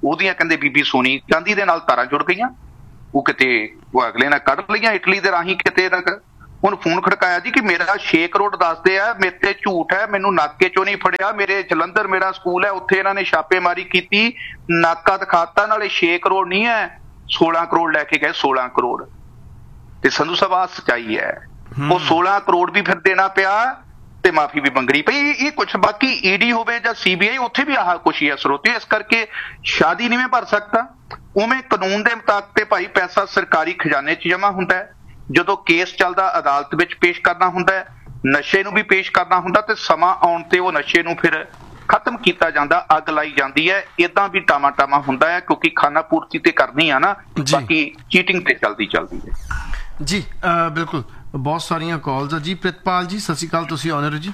ਉਹਦੀਆਂ ਕਹਿੰਦੇ ਬੀਬੀ ਸੋਨੀ ਚਾਂਦੀ ਦੇ ਨਾਲ ਤਾਰਾਂ ਜੁੜ ਗਈਆਂ, ਉਹ ਕਿਤੇ ਉਹ ਅਗਲੇ ਨਾਲ ਕੱਢ ਲਈਆਂ ਇਟਲੀ ਦੇ ਰਾਹੀਂ ਕਿਤੇ ਨਾ। ਹੁਣ ਫੋਨ ਖੜਕਾਇਆ ਜੀ ਕਿ ਮੇਰਾ ਛੇ ਕਰੋੜ ਦੱਸਦੇ ਆ, ਮੇਰੇ ਤੇ ਝੂਠ ਹੈ, ਮੈਨੂੰ ਨਾਕੇ ਚੋਂ ਨਹੀਂ ਫੜਿਆ, ਮੇਰੇ ਜਲੰਧਰ ਮੇਰਾ ਸਕੂਲ ਹੈ ਉੱਥੇ ਇਹਨਾਂ ਨੇ ਛਾਪੇਮਾਰੀ ਕੀਤੀ, ਨਾਕਾ ਦਿਖਾਤਾ, ਨਾਲੇ ਛੇ ਕਰੋੜ ਨਹੀਂ ਹੈ ਸੋਲਾਂ ਕਰੋੜ ਲੈ ਕੇ ਗਏ, ਸੋਲਾਂ ਕਰੋੜ। ਤੇ ਸੰਧੂ ਸਾਹਿਬ ਆਹ ਸੱਚਾਈ ਹੈ, ਉਹ ਸੋਲਾਂ ਕਰੋੜ ਵੀ ਫਿਰ ਦੇਣਾ ਪਿਆ ਤੇ ਮਾਫੀ ਵੀ ਮੰਗਣੀ ਪਈ। ਇਹ ਕੁਛ ਬਾਕੀ ਈਡੀ ਹੋਵੇ ਜਾਂ ਸੀਬੀਆਈ ਉੱਥੇ ਵੀ ਆਹ ਕੁਛ ਹੀ ਹੈ ਸਰੋਤੇ, ਇਸ ਕਰਕੇ ਸ਼ਾਦੀ ਨਹੀਂ ਮੈਂ ਭਰ ਸਕਦਾ। ਉਵੇਂ ਕਾਨੂੰਨ ਦੇ ਮੁਤਾਬਕ ਤੇ ਭਾਈ ਪੈਸਾ ਸਰਕਾਰੀ ਖਜ਼ਾਨੇ 'ਚ ਜਮ੍ਹਾਂ ਹੁੰਦਾ ਹੈ, ਜਦੋਂ ਕੇਸ ਚੱਲਦਾ ਅਦਾਲਤ ਵਿੱਚ ਪੇਸ਼ ਕਰਨਾ ਹੁੰਦਾ ਹੈ, ਨਸ਼ੇ ਨੂੰ ਵੀ ਪੇਸ਼ ਕਰਨਾ ਹੁੰਦਾ ਤੇ ਸਮਾਂ ਆਉਣ ਤੇ ਉਹ ਨਸ਼ੇ ਨੂੰ ਫਿਰ ਖਤਮ ਕੀਤਾ ਜਾਂਦਾ, ਅੱਗ ਲਾਈ ਜਾਂਦੀ ਹੈ। ਏਦਾਂ ਵੀ ਟਾਮਾ ਟਾਮਾ ਹੁੰਦਾ ਹੈ ਕਿਉਂਕਿ ਖਾਨਾ ਪੂਰਤੀ ਤੇ ਕਰਨੀ ਆ ਨਾ, ਬਾਕੀ ਚੀਟਿੰਗ ਤੇ ਚੱਲਦੀ ਚੱਲਦੀ ਹੈ
ਜੀ। ਬਿਲਕੁਲ, ਬਹੁਤ ਸਾਰੀਆਂ ਕਾਲਸ ਆ ਜੀ। ਪ੍ਰਿਤਪਾਲ ਜੀ ਸਤਿ ਸ਼੍ਰੀ ਅਕਾਲ, ਤੁਸੀਂ ਆਨਰ ਹੋ ਜੀ।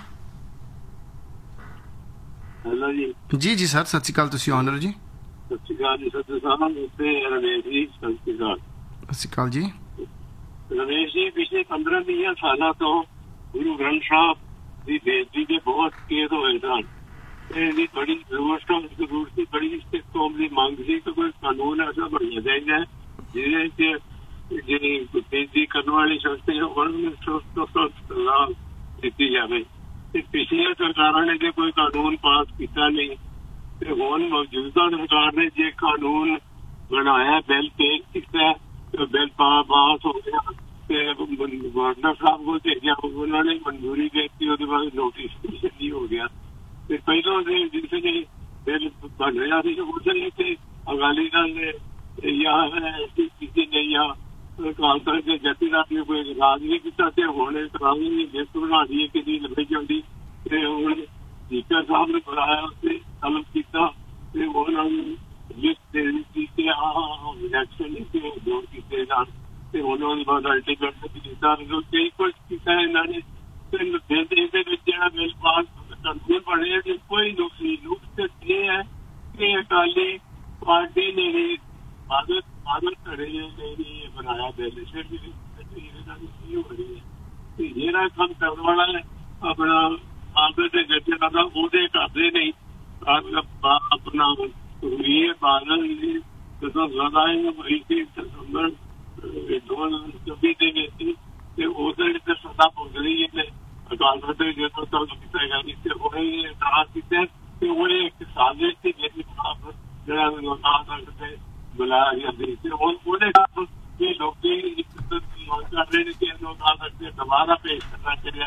ਹੈਲੋ ਜੀ।
ਜੀ ਜੀ ਸਰ, ਸਤਿ ਸ਼੍ਰੀ ਅਕਾਲ, ਤੁਸੀਂ ਆਨਰ ਜੀ।
ਸਤਿ ਸ਼੍ਰੀ ਅਕਾਲ ਜੀ। ਸਤਿ ਸ਼੍ਰੀ ਰਮੇਸ਼ ਜੀ। ਸਤਿ ਸ਼੍ਰੀ ਅਕਾਲ।
ਸਤਿ ਸ਼੍ਰੀ ਅਕਾਲ ਜੀ।
ਰਮੇਸ਼ ਜੀ, ਪਿਛਲੇ ਪੰਦਰਾਂ ਵੀਹ ਸਾਲਾਂ ਤੋਂ ਗੁਰੂ ਗ੍ਰੰਥ ਸਾਹਿਬ ਦੀ ਬੇਇੱਜ਼ਤੀ ਦੇ ਬਹੁਤ ਕੇਸ ਹੋਏ ਸਨ। ਇਹਦੀ ਬੜੀ ਜ਼ਰੂਰਤ ਜ਼ਰੂਰਤ ਸੀ, ਬੜੀ ਸਿੱਖ ਕੌਮ ਦੀ ਮੰਗ ਸੀ ਕਿ ਕੋਈ ਕਾਨੂੰਨ ਐਸਾ ਬਣਨਾ ਚਾਹੀਦਾ ਹੈ ਜਿਹਦੇ 'ਚ ਜਿਹੜੀ ਬੇਇੱਜ਼ਤੀ ਕਰਨ ਵਾਲੀ ਸ਼ਖਸ ਹੈ ਉਹਨਾਂ ਨੂੰ ਸਖਤ ਤੋਂ ਸਖਤ ਸਜ਼ਾ ਦਿੱਤੀ ਜਾਵੇ। ਤੇ ਪਿਛਲੀਆਂ ਸਰਕਾਰਾਂ ਨੇ ਜੇ ਕੋਈ ਕਾਨੂੰਨ ਪਾਸ ਕੀਤਾ ਨਹੀਂ ਤੇ ਹੁਣ ਮੌਜੂਦਾ ਸਰਕਾਰ ਨੇ ਜੇ ਕਾਨੂੰਨ ਬਣਾਇਆ, ਬਿੱਲ ਪੇਸ਼ ਕੀਤਾ, ਬਿੱਲ ਪਾਸ ਹੋ ਗਿਆ ਤੇ ਗਵਰਨਰ ਸਾਹਿਬ ਕੋਲ ਭੇਜਿਆ, ਉਹਨਾਂ ਨੇ ਮਨਜ਼ੂਰੀ ਦੇ ਦਿੱਤੀ, ਉਹਦੇ ਬਾਅਦ ਨੋਟੀਫਿਕੇਸ਼ਨ ਨਹੀਂ ਹੋ ਗਿਆ। ਤੇ ਪਹਿਲਾਂ ਦੇ ਜਿਸ ਨੇ ਬਿੱਲ ਬਣ ਰਿਹਾ ਸੀ ਉਹਦੇ ਤੇ ਅਕਾਲੀ ਦਲ ਨੇ ਜਾਂ ਕਿਸੇ ਨੇ ਜਾਂ ਅਕਾਲ ਤਖਤ ਦੇ ਜਥੇਦਾਰ ਨੇ ਕੋਈ ਰਾਜ ਨਹੀਂ ਕੀਤਾ ਤੇ ਹੁਣ ਕਰਾਂਗੇ ਲਿਸਟ ਬਣਾ ਦਈਏ ਕਿਹਦੀ ਲੱਭੀ ਜਾਂਦੀ। ਤੇ ਹੁਣ ਸਪੀਕਰ ਸਾਹਿਬ ਨੇ ਬੁਲਾਇਆ ਤੇ ਤਲਬ ਕੀਤਾ ਤੇ ਉਹਨਾਂ ਨੂੰ ਲਿਸਟ ਦੇ ਦਿੱਤੀ ਤੇ ਆਹ ਇਲੈਕਸ਼ਨ ਤੇ ਜੋਰ ਕੀਤੇ ਜਾਣ ਤੇ ਉਹਨਾਂ ਦੇ ਬਾਅਦ ਅਲਟੀਮੇਟ ਕੀਤਾ ਕਈ ਕੁਛ ਕੀਤਾ ਇਹਨਾਂ ਨੇ। ਤੇ ਇਹਦੇ ਵਿੱਚ ਜਿਹੜਾ ਬਿੱਲ ਪਾਸ ਕਾਨੂੰਨ ਬਣੇ ਤੇ ਕੋਈ ਨੁਕਸੀ ਨੁਕਸ ਇਹ ਹੈ ਕਿ ਅਕਾਲੀ ਪਾਰਟੀ ਨੇ ਵੀ ਬਾਦਲ ਬਾਦਲ ਘੜੇ ਨੇ ਬਣਾਇਆ ਬਿੱਲ ਸਿਰ ਦੀ ਹੋ ਰਹੀ ਹੈ ਤੇ ਜਿਹੜਾ ਕੰਮ ਕਰਨ ਵਾਲਾ ਹੈ ਆਪਣਾ ਆਦਰ ਦੇ ਜੱਜੇ ਦਾ ਉਹਦੇ ਕਰਦੇ ਨਹੀਂ ਆਪਣਾ ਸੁਖਬੀਰ ਬਾਦਲ ਨੇ ਜਦੋਂ ਲੜਾਈ ਹੋਈ ਸੀ ਦਸੰਬਰ ਦੋ ਹਜ਼ਾਰ ਚੌਵੀ ਦੇ ਵਿੱਚ ਤੇ ਉਹਦੇ ਵਿੱਚ ਸਦਾ ਭੁਗਤ ਰਹੀ ਹੈ ਅਕਾਲ ਤਖਤ ਦੇ ਜਦੋਂ ਤੱਕ ਕੀਤਾ ਗਿਆ ਤੇ ਉਹਨੇ ਇਤਰਾਜ਼ ਕੀਤੇ ਤੇ ਉਹ ਇੱਕ ਸਾਜ਼ਿਸ਼ ਸੀ ਜਿਹਦੇ ਖਿਲਾਫ ਜਿਹੜਾ ਅਕਾਲ ਤਖਤ ਤੇ ਬੁਲਾਇਆ ਜਾਂਦੀ ਤੇ ਉਹਦੇ ਨਾਲ ਵੀ ਲੋਕੀ ਇੱਕ ਮੰਗ ਕਰ ਰਹੇ ਨੇ ਕਿ ਇਹਨੂੰ ਅਕਾਲ ਤਖਤ ਤੇ ਦੁਬਾਰਾ ਪੇਸ਼ ਕਰਨਾ ਚਾਹੀਦਾ।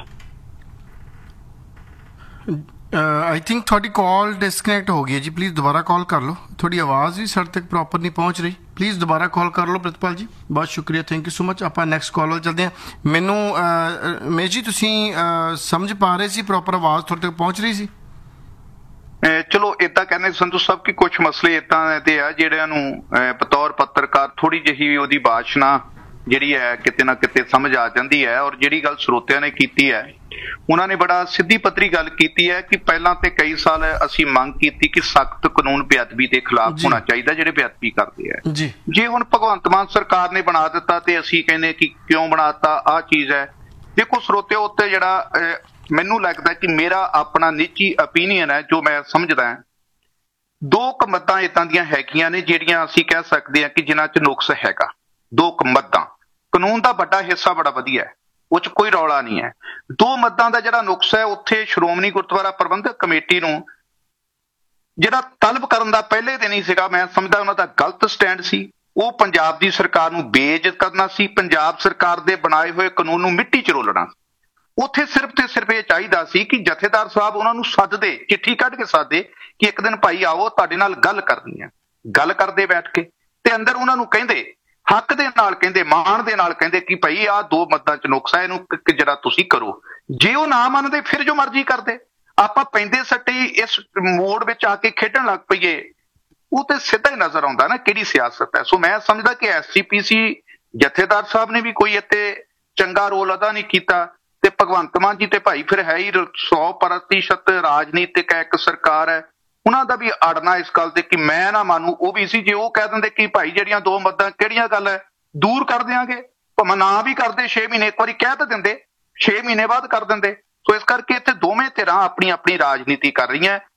ਆਈ ਥਿੰਕ ਤੁਹਾਡੀ ਕਾਲ ਡਿਸਕਨੈਕਟ ਹੋ ਗਈ ਹੈ ਜੀ, ਪਲੀਜ਼ ਦੁਬਾਰਾ ਕਾਲ ਕਰ ਲਓ, ਤੁਹਾਡੀ ਆਵਾਜ਼ ਵੀ ਸਾਡੇ ਤੱਕ ਪ੍ਰੋਪਰ ਨਹੀਂ ਪਹੁੰਚ ਰਹੀ, ਪਲੀਜ਼ ਦੁਬਾਰਾ ਕਾਲ ਕਰ ਲਓ ਪ੍ਰਿਤਪਾਲ ਜੀ। ਬਹੁਤ ਸ਼ੁਕਰੀਆ, ਥੈਂਕ ਯੂ ਸੋ ਮਚ। ਆਪਾਂ ਨੈਕਸਟ ਕਾਲ ਵੱਲ ਚੱਲਦੇ ਹਾਂ। ਮੈਨੂੰ ਮੇਸ਼ ਜੀ ਤੁਸੀਂ ਸਮਝ ਪਾ ਰਹੇ ਸੀ, ਪ੍ਰੋਪਰ ਆਵਾਜ਼ ਤੁਹਾਡੇ ਤੱਕ ਪਹੁੰਚ ਰਹੀ ਸੀ?
ਚਲੋ ਏਦਾਂ ਕਹਿੰਦੇ ਸੰਧੂ ਸਾਹਿਬ ਕਿ ਕੁਛ ਮਸਲੇ ਏਦਾਂ ਦੇ ਆ ਜਿਹੜਿਆਂ ਨੂੰ ਬਤੌਰ ਪੱਤਰਕਾਰ ਥੋੜੀ ਜਿਹੀ ਉਹਦੀ ਬਾਸ਼ਨਾ ਜਿਹੜੀ ਹੈ ਕਿਤੇ ਨਾ ਕਿਤੇ ਸਮਝ ਆ ਜਾਂਦੀ ਹੈ। ਔਰ ਜਿਹੜੀ ਗੱਲ ਸਰੋਤਿਆਂ ਨੇ ਕੀਤੀ ਹੈ ਉਹਨਾਂ ਨੇ ਬੜਾ ਸਿੱਧੀ ਪੱਧਰੀ ਗੱਲ ਕੀਤੀ ਹੈ ਕਿ ਪਹਿਲਾਂ ਤੇ ਕਈ ਸਾਲ ਅਸੀਂ ਮੰਗ ਕੀਤੀ ਕਿ ਸਖਤ ਕਾਨੂੰਨ ਬੇਅਦਬੀ ਦੇ ਖਿਲਾਫ ਹੋਣਾ ਚਾਹੀਦਾ ਜਿਹੜੇ ਬੇਅਦਬੀ ਕਰਦੇ ਆ। ਜੇ ਹੁਣ ਭਗਵੰਤ ਮਾਨ ਸਰਕਾਰ ਨੇ ਬਣਾ ਦਿੱਤਾ ਤੇ ਅਸੀਂ ਕਹਿੰਦੇ ਕਿ ਕਿਉਂ ਬਣਾਤਾ, ਆਹ ਚੀਜ਼ ਹੈ। ਦੇਖੋ ਸਰੋਤਿਆਂ ਉੱਤੇ ਜਿਹੜਾ ਮੈਨੂੰ ਲੱਗਦਾ ਕਿ ਮੇਰਾ ਆਪਣਾ ਨਿੱਜੀ ਓਪੀਨੀਅਨ ਹੈ ਜੋ ਮੈਂ ਸਮਝਦਾ, ਦੋ ਕੁ ਮੱਦਾਂ ਏਦਾਂ ਦੀਆਂ ਹੈਗੀਆਂ ਨੇ ਜਿਹੜੀਆਂ ਅਸੀਂ ਕਹਿ ਸਕਦੇ ਹਾਂ ਕਿ ਜਿਨ੍ਹਾਂ 'ਚ ਨੁਕਸ ਹੈਗਾ। ਦੋ ਕੁ ਮੱਦਾਂ, ਕਾਨੂੰਨ ਦਾ ਵੱਡਾ ਹਿੱਸਾ ਬੜਾ ਵਧੀਆ ਹੈ, ਉਹ 'ਚ ਕੋਈ ਰੌਲਾ ਨਹੀਂ ਹੈ। ਦੋ ਮੱਦਾਂ ਦਾ ਜਿਹੜਾ ਨੁਕਸ ਹੈ ਉੱਥੇ ਸ਼੍ਰੋਮਣੀ ਗੁਰਦੁਆਰਾ ਪ੍ਰਬੰਧਕ ਕਮੇਟੀ ਨੂੰ ਜਿਹੜਾ ਤਲਬ ਕਰਨ ਦਾ ਪਹਿਲੇ ਦਿਨ ਹੀ ਸੀਗਾ, ਮੈਂ ਸਮਝਦਾ ਉਹਨਾਂ ਦਾ ਗਲਤ ਸਟੈਂਡ ਸੀ। ਉਹ ਪੰਜਾਬ ਦੀ ਸਰਕਾਰ ਨੂੰ ਬੇਇੱਜ਼ਤ ਕਰਨਾ ਸੀ, ਪੰਜਾਬ ਸਰਕਾਰ ਦੇ ਬਣਾਏ ਹੋਏ ਕਾਨੂੰਨ ਨੂੰ ਮਿੱਟੀ 'ਚ ਰੋਲਣਾ। ਉੱਥੇ ਸਿਰਫ ਤੇ ਸਿਰਫ ਇਹ ਚਾਹੀਦਾ ਸੀ ਕਿ ਜਥੇਦਾਰ ਸਾਹਿਬ ਉਹਨਾਂ ਨੂੰ ਸੱਦਦੇ, ਚਿੱਠੀ ਕੱਢ ਕੇ ਸੱਦਦੇ ਕਿ ਇੱਕ ਦਿਨ ਭਾਈ ਆਓ ਤੁਹਾਡੇ ਨਾਲ ਗੱਲ ਕਰਨੀ ਹੈ। ਗੱਲ ਕਰਦੇ ਬੈਠ ਕੇ ਤੇ ਅੰਦਰ ਉਹਨਾਂ ਨੂੰ ਕਹਿੰਦੇ, ਹੱਕ ਦੇ ਨਾਲ ਕਹਿੰਦੇ, ਮਾਣ ਦੇ ਨਾਲ ਕਹਿੰਦੇ ਕਿ ਭਾਈ ਆਹ ਦੋ ਮੱਦਾਂ 'ਚ ਨੁਕਸ ਹੈ, ਇਹਨੂੰ ਜਿਹੜਾ ਤੁਸੀਂ ਕਰੋ। ਜੇ ਉਹ ਨਾ ਮੰਨਦੇ ਫਿਰ ਜੋ ਮਰਜ਼ੀ ਕਰਦੇ। ਆਪਾਂ ਪੈਂਦੇ ਸੱਟੇ ਇਸ ਮੋੜ ਵਿੱਚ ਆ ਕੇ ਖੇਡਣ ਲੱਗ ਪਈਏ, ਉਹ ਤੇ ਸਿੱਧਾ ਹੀ ਨਜ਼ਰ ਆਉਂਦਾ ਨਾ ਕਿਹੜੀ ਸਿਆਸਤ ਹੈ। ਸੋ ਮੈਂ ਸਮਝਦਾ ਕਿ ਐਸ ਜੀ ਪੀ ਸੀ ਜਥੇਦਾਰ ਸਾਹਿਬ ਨੇ ਵੀ ਕੋਈ ਇੱਥੇ ਚੰਗਾ ਰੋਲ ਅਦਾ ਨਹੀਂ ਕੀਤਾ ਤੇ ਭਗਵੰਤ ਮਾਨ ਜੀ ਤੇ ਭਾਈ ਫਿਰ ਹੈ ਹੀ ਸੌ ਪ੍ਰਤੀਸ਼ਤ ਰਾਜਨੀਤਿਕ ਹੈ, ਇੱਕ ਸਰਕਾਰ ਹੈ, ਉਹਨਾਂ ਦਾ ਵੀ ਅੜਨਾ ਇਸ ਗੱਲ ਤੇ ਕਿ ਮੈਂ ਨਾ ਮੰਨੂ ਉਹ ਵੀ ਸੀ। ਜੇ ਉਹ ਕਹਿ ਦਿੰਦੇ ਕਿ ਭਾਈ ਜਿਹੜੀਆਂ ਦੋ ਮੱਦਾਂ ਕਿਹੜੀਆਂ ਗੱਲ ਹੈ ਦੂਰ ਕਰ ਦਿਆਂਗੇ, ਭਾਵੇਂ ਨਾ ਵੀ ਕਰਦੇ, ਛੇ ਮਹੀਨੇ ਇੱਕ ਵਾਰੀ ਕਹਿ ਤਾਂ ਦਿੰਦੇ, ਛੇ ਮਹੀਨੇ ਬਾਅਦ ਕਰ ਦਿੰਦੇ। ਸੋ ਇਸ ਕਰਕੇ ਇੱਥੇ ਦੋਵੇਂ ਧਿਰਾਂ ਆਪਣੀ ਆਪਣੀ ਰਾਜਨੀਤੀ ਕਰ ਰਹੀਆਂ।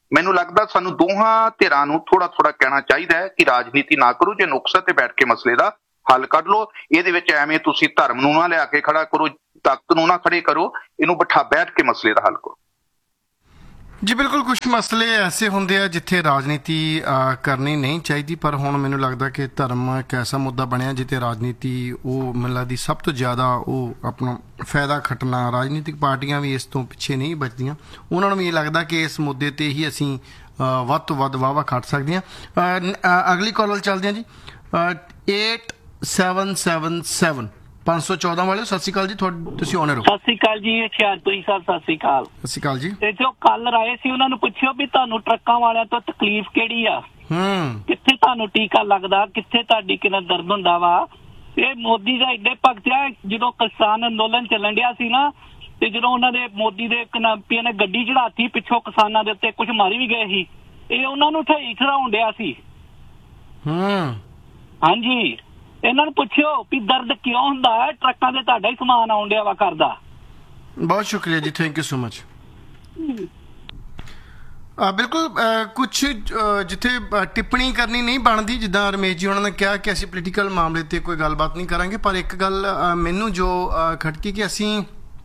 ਮੈਨੂੰ ਲੱਗਦਾ ਸਾਨੂੰ ਦੋਹਾਂ ਧਿਰਾਂ ਨੂੰ ਥੋੜਾ ਥੋੜਾ ਕਹਿਣਾ ਚਾਹੀਦਾ ਹੈ ਕਿ ਰਾਜਨੀਤੀ ਨਾ ਕਰੋ, ਜੇ ਨੁਕਸਾ ਤੇ ਬੈਠ ਕੇ ਮਸਲੇ ਦਾ ਹੱਲ ਕੱਢ ਲਓ। ਇਹਦੇ ਵਿੱਚ ਐਵੇਂ ਤੁਸੀਂ ਧਰਮ ਨੂੰ ਨਾ ਲਿਆ ਕੇ ਖੜਾ ਕਰੋ, ਤਾਕਤ ਨੂੰ ਨਾ ਖੜੇ ਕਰੋ, ਇਹਨੂੰ ਬਿਠਾ ਬੈਠ ਕੇ ਮਸਲੇ ਦਾ ਹੱਲ ਕਰੋ।
ਜੀ ਬਿਲਕੁਲ, ਕੁਝ ਮਸਲੇ ਐਸੇ ਹੁੰਦੇ ਆ ਜਿੱਥੇ ਰਾਜਨੀਤੀ ਕਰਨੀ ਨਹੀਂ ਚਾਹੀਦੀ, ਪਰ ਹੁਣ ਮੈਨੂੰ ਲੱਗਦਾ ਕਿ ਧਰਮ ਇੱਕ ਐਸਾ ਮੁੱਦਾ ਬਣਿਆ ਜਿੱਥੇ ਰਾਜਨੀਤੀ ਉਹ ਮੈਨੂੰ ਲੱਗਦੀ ਸਭ ਤੋਂ ਜ਼ਿਆਦਾ ਉਹ ਆਪਣਾ ਫਾਇਦਾ ਖੱਟਣਾ। ਰਾਜਨੀਤਿਕ ਪਾਰਟੀਆਂ ਵੀ ਇਸ ਤੋਂ ਪਿੱਛੇ ਨਹੀਂ ਬਚਦੀਆਂ, ਉਹਨਾਂ ਨੂੰ ਵੀ ਇਹ ਲੱਗਦਾ ਕਿ ਇਸ ਮੁੱਦੇ ਤੇ ਹੀ ਅਸੀਂ ਵੱਧ ਤੋਂ ਵੱਧ ਵਾਹਵਾ ਖੱਟ ਸਕਦੇ ਹਾਂ। ਅਗਲੀ ਕਾਲ ਵੱਲ ਚੱਲਦੇ ਹਾਂ ਜੀ। ਏਟ ਸੈਵਨ ਸੈਵਨ ਸੈਵਨ ਪੰਜ ਸੌ ਚੌਦਾਂ ਵਾਲੇ, ਸਤਿ ਸ਼੍ਰੀ ਅਕਾਲ ਜੀ, ਤੁਸੀਂ ਆਨਰ ਹੋ।
ਸਤਿ ਸ਼੍ਰੀ ਅਕਾਲ ਜੀ, ਹੁਸ਼ਿਆਰਪੁਰੀ ਸਾਹਿਬ ਸਤਿ ਸ਼੍ਰੀ ਅਕਾਲ।
ਸਤਿ ਸ਼੍ਰੀ ਅਕਾਲ ਜੀ।
ਤੇ ਜੋ ਕੱਲ ਆਏ ਸੀ ਉਹਨਾਂ ਨੂੰ ਪੁੱਛਿਓ ਵੀ ਤੁਹਾਨੂੰ ਟਰੱਕਾਂ ਵਾਲਿਆਂ ਤੋਂ ਤਕਲੀਫ ਕਿਹੜੀ ਆ,
ਹੂੰ
ਕਿੱਥੇ ਤੁਹਾਨੂੰ ਟੀਕਾ ਲੱਗਦਾ, ਕਿੱਥੇ ਤੁਹਾਡੀ ਕਿੰਨਾ ਦਰਦ ਹੁੰਦਾ ਵਾ। ਇਹ ਮੋਦੀ ਦਾ ਏਡੇ ਭਗਤ ਆ, ਜਦੋਂ ਕਿਸਾਨ ਅੰਦੋਲਨ ਚੱਲਣ ਡਿਆ ਸੀ ਨਾ, ਤੇ ਜਦੋਂ ਉਹਨਾਂ ਦੇ ਮੋਦੀ ਦੇ ਕਨਾਪੀਆਂ ਨੇ ਗੱਡੀ ਚੜਾਤੀ ਪਿੱਛੋਂ ਕਿਸਾਨਾਂ ਦੇ ਉੱਤੇ, ਕੁਝ ਮਾਰੀ ਵੀ ਗਏ ਸੀ, ਇਹ ਉਹਨਾਂ ਨੂੰ ਠਈ ਖੜਾਉਣ ਡਿਆ ਸੀ।
ਹੂੰ
ਹਾਂਜੀ, ਇਹਨਾਂ ਨੂੰ ਪੁੱਛਿਓ ਵੀ ਦਰਦ ਕਿਉਂ ਹੁੰਦਾ ਹੈ, ਟਰੱਕਾਂ ਦੇ ਤੁਹਾਡਾ ਹੀ ਸਮਾਨ ਆਉਣ ਡਿਆ ਵਾ ਕਰਦਾ।
ਬਹੁਤ ਸ਼ੁਕਰੀਆ ਜੀ, ਥੈਂਕ ਯੂ ਸੋ ਮਚ। ਬਿਲਕੁਲ, ਕੁਛ ਜਿੱਥੇ ਟਿੱਪਣੀ ਕਰਨੀ ਨਹੀਂ ਬਣਦੀ, ਜਿੱਦਾਂ ਰਮੇਸ਼ ਜੀ ਉਹਨਾਂ ਨੇ ਕਿਹਾ ਕਿ ਅਸੀਂ ਪੋਲੀਟੀਕਲ ਮਾਮਲੇ ਤੇ ਕੋਈ ਗੱਲਬਾਤ ਨਹੀਂ ਕਰਾਂਗੇ, ਪਰ ਇੱਕ ਗੱਲ ਮੈਨੂੰ ਜੋ ਖਟਕੀ ਕਿ ਅਸੀਂ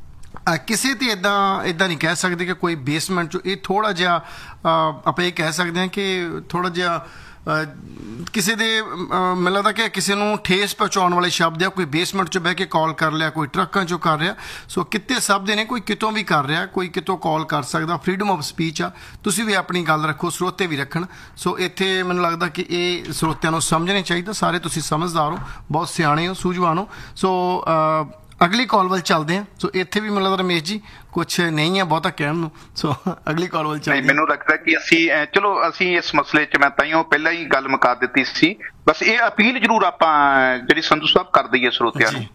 ਕਿਸੇ ਤੇ ਇੱਦਾਂ ਇੱਦਾਂ ਨਹੀਂ ਕਹਿ ਸਕਦੇ ਕਿ ਕੋਈ ਬੇਸਮੈਂਟ 'ਚੋਂ ਇਹ ਥੋੜ੍ਹਾ ਜਿਹਾ ਆਪਾਂ ਇਹ ਕਹਿ ਸਕਦੇ ਹਾਂ ਕਿ ਥੋੜ੍ਹਾ ਜਿਹਾ ਕਿਸੇ ਦੇ ਮੈਨੂੰ ਲੱਗਦਾ ਕਿ ਕਿਸੇ ਨੂੰ ਠੇਸ ਪਹੁੰਚਾਉਣ ਵਾਲੇ ਸ਼ਬਦ ਆ। ਕੋਈ ਬੇਸਮੈਂਟ 'ਚ ਬਹਿ ਕੇ ਕਾਲ ਕਰ ਲਿਆ, ਕੋਈ ਟਰੱਕਾਂ 'ਚੋਂ ਕਰ ਰਿਹਾ। ਸੋ ਕਿਤੇ ਸਭ ਦੇ ਨੇ, ਕੋਈ ਕਿਤੋਂ ਵੀ ਕਰ ਰਿਹਾ, ਕੋਈ ਕਿਤੋਂ ਕਾਲ ਕਰ ਸਕਦਾ। ਫਰੀਡਮ ਆਫ ਸਪੀਚ ਆ, ਤੁਸੀਂ ਵੀ ਆਪਣੀ ਗੱਲ ਰੱਖੋ, ਸਰੋਤੇ ਵੀ ਰੱਖਣ। ਸੋ ਇੱਥੇ ਮੈਨੂੰ ਲੱਗਦਾ ਕਿ ਇਹ ਸਰੋਤਿਆਂ ਨੂੰ ਸਮਝਣਾ ਚਾਹੀਦਾ। ਸਾਰੇ ਤੁਸੀਂ ਸਮਝਦਾਰ ਹੋ, ਬਹੁਤ ਸਿਆਣੇ ਹੋ, ਸੂਝਵਾਨ ਹੋ। ਸੋ ਅਗਲੀ ਕਾਲ ਵੱਲ ਚੱਲਦੇ ਹਾਂ। ਸੋ ਇੱਥੇ ਵੀ ਮੈਨੂੰ ਲੱਗਦਾ ਰਮੇਸ਼ ਜੀ ਕੁਛ ਨਹੀਂ ਹੈ ਬਹੁਤਾ ਕਹਿਣ ਨੂੰ। ਸੋ ਅਗਲੀ ਕਾਲ ਵੱਲ ਚੱਲਦੇ।
ਮੈਨੂੰ ਲੱਗਦਾ ਕਿ ਅਸੀਂ ਚਲੋ ਅਸੀਂ ਇਸ ਮਸਲੇ 'ਚ ਮੈਂ ਤਾਈਓ ਪਹਿਲਾਂ ਹੀ ਗੱਲ ਮੁਕਾ ਦਿੱਤੀ ਸੀ। ਬਸ ਇਹ ਅਪੀਲ ਜ਼ਰੂਰ ਆਪਾਂ ਜਿਹੜੀ ਸੰਧੂ ਸਾਹਿਬ ਕਰ ਦਈਏ ਸਰੋਤਿਆਂ ਨੂੰ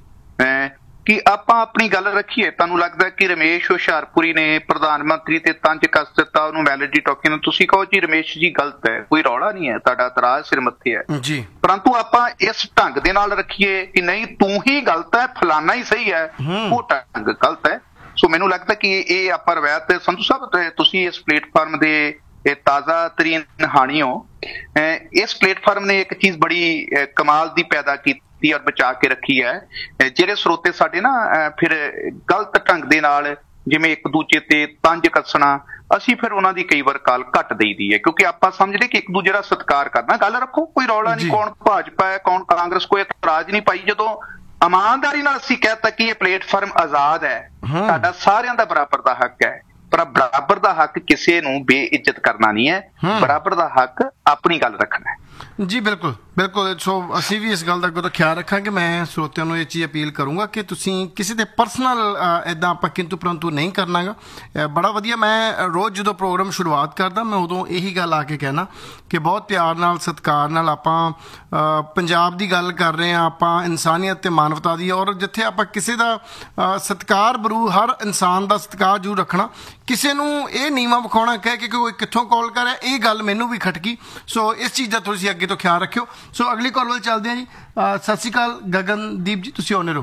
ਕਿ ਆਪਾਂ ਆਪਣੀ ਗੱਲ ਰੱਖੀਏ। ਤੁਹਾਨੂੰ ਲੱਗਦਾ ਕਿ ਰਮੇਸ਼ ਹੁਸ਼ਿਆਰਪੁਰੀ ਨੇ ਪ੍ਰਧਾਨ ਮੰਤਰੀ ਤੇ ਤੰਜ ਕੱਸ ਦਿੱਤਾ, ਉਹਨੂੰ ਵੈਲਿਡਿਟੀ ਟੋਕਨ, ਤੁਸੀਂ ਕਹੋ ਜੀ ਰਮੇਸ਼ ਜੀ ਗਲਤ ਹੈ, ਕੋਈ ਰੌਲਾ ਨਹੀਂ ਹੈ, ਤੁਹਾਡਾ ਇਤਰਾਜ਼ ਸਿਰ ਮੱਥੇ ਹੈ
ਜੀ, ਪਰੰਤੂ
ਆਪਾਂ ਇਸ ਢੰਗ ਦੇ ਨਾਲ ਰੱਖੀਏ ਕਿ ਨਹੀਂ ਤੂੰ ਹੀ ਗਲਤ ਹੈ, ਫਲਾਨਾ ਹੀ ਸਹੀ ਹੈ, ਉਹ ਢੰਗ ਗਲਤ ਹੈ। ਸੋ ਮੈਨੂੰ ਲੱਗਦਾ ਕਿ ਇਹ ਆਪਾਂ ਰਵਾਇਤ ਸੰਧੂ ਸਾਹਿਬ ਤੁਸੀਂ ਇਸ ਪਲੇਟਫਾਰਮ ਦੇ ਇਹ ਤਾਜ਼ਾ ਤਰੀਨ ਹਾਣੀ ਹੋ। ਇਸ ਪਲੇਟਫਾਰਮ ਨੇ ਇੱਕ ਚੀਜ਼ ਬੜੀ ਕਮਾਲ ਦੀ ਪੈਦਾ ਕੀਤੀ ਔਰ ਬਚਾ ਕੇ ਰੱਖੀ ਹੈ। ਜਿਹੜੇ ਸਰੋਤੇ ਸਾਡੇ ਨਾ ਫਿਰ ਗਲਤ ਢੰਗ ਦੇ ਨਾਲ ਜਿਵੇਂ ਇੱਕ ਦੂਜੇ ਤੇ ਤੰਜ ਕੱਸਣਾ, ਅਸੀਂ ਫਿਰ ਉਹਨਾਂ ਦੀ ਕਈ ਵਾਰ ਕਾਲ ਘੱਟ ਦੇਈਦੀ ਹੈ, ਕਿਉਂਕਿ ਆਪਾਂ ਸਮਝਦੇ ਕਿ ਇੱਕ ਦੂਜੇ ਦਾ ਸਤਿਕਾਰ ਕਰਨਾ। ਗੱਲ ਰੱਖੋ, ਕੋਈ ਰੌਲਾ ਨਹੀਂ, ਕੌਣ ਭਾਜਪਾ ਹੈ ਕੌਣ ਕਾਂਗਰਸ, ਕੋਈ ਇਤਰਾਜ਼ ਨਹੀਂ ਪਾਈ। ਜਦੋਂ ਇਮਾਨਦਾਰੀ ਨਾਲ ਅਸੀਂ ਕਹਿਤਾ ਕਿ ਇਹ ਪਲੇਟਫਾਰਮ ਆਜ਼ਾਦ ਹੈ, ਸਾਡਾ ਸਾਰਿਆਂ ਦਾ ਬਰਾਬਰ ਦਾ ਹੱਕ ਹੈ, ਪਰ ਬਰਾਬਰ ਦਾ ਹੱਕ ਕਿਸੇ ਨੂੰ ਬੇਇੱਜ਼ਤ ਕਰਨਾ ਨਹੀਂ ਹੈ, ਬਰਾਬਰ ਦਾ ਹੱਕ ਆਪਣੀ ਗੱਲ ਰੱਖਣਾ ਹੈ।
ਜੀ ਬਿਲਕੁਲ ਬਿਲਕੁਲ। ਸੋ ਅਸੀਂ ਵੀ ਇਸ ਗੱਲ ਦਾ ਅੱਗੋਂ ਖਿਆਲ ਰੱਖਾਂਗੇ। ਮੈਂ ਸਰੋਤਿਆਂ ਨੂੰ ਇਹ ਚੀਜ਼ ਅਪੀਲ ਕਰੂੰਗਾ ਕਿ ਤੁਸੀਂ ਕਿਸੇ ਦੇ ਪਰਸਨਲ ਇੱਦਾਂ ਆਪਾਂ ਕਿੰਤੂ ਪਰੰਤੂ ਨਹੀਂ ਕਰਨਾਗਾ। ਬੜਾ ਵਧੀਆ, ਮੈਂ ਰੋਜ਼ ਜਦੋਂ ਪ੍ਰੋਗਰਾਮ ਸ਼ੁਰੂਆਤ ਕਰਦਾ ਮੈਂ ਉਦੋਂ ਇਹੀ ਗੱਲ ਆ ਕੇ ਕਹਿਣਾ ਕਿ ਬਹੁਤ ਪਿਆਰ ਨਾਲ ਸਤਿਕਾਰ ਨਾਲ ਆਪਾਂ ਪੰਜਾਬ ਦੀ ਗੱਲ ਕਰ ਰਹੇ ਹਾਂ, ਆਪਾਂ ਇਨਸਾਨੀਅਤ ਤੇ ਮਾਨਵਤਾ ਦੀ, ਔਰ ਜਿੱਥੇ ਆਪਾਂ ਕਿਸੇ ਦਾ ਸਤਿਕਾਰ ਬਰੂ ਹਰ ਇਨਸਾਨ ਦਾ ਸਤਿਕਾਰ ਜ਼ਰੂਰ ਰੱਖਣਾ। ਕਿਸੇ ਨੂੰ ਇਹ ਨੀਵਾਂ ਵਿਖਾਉਣਾ ਕਹਿ ਕੇ ਕੋਈ ਕਿੱਥੋਂ ਕਾਲ ਕਰ ਰਿਹਾ, ਇਹ ਗੱਲ ਮੈਨੂੰ ਵੀ ਖਟਕੀ। ਸੋ ਇਸ ਚੀਜ਼ ਦਾ ਤੁਸੀਂ ਅੱਗੇ ਤੋਂ ਖਿਆਲ ਰੱਖਿਓ। ਸੋ ਅਗਲੀ ਕਾਲ ਵੱਲ ਚੱਲਦੇ ਹਾਂ ਜੀ। ਸਤਿ ਸ਼੍ਰੀ ਅਕਾਲ ਗਗਨਦੀਪ ਜੀ, ਤੁਸੀਂ ਆਨਰ ਹੋ।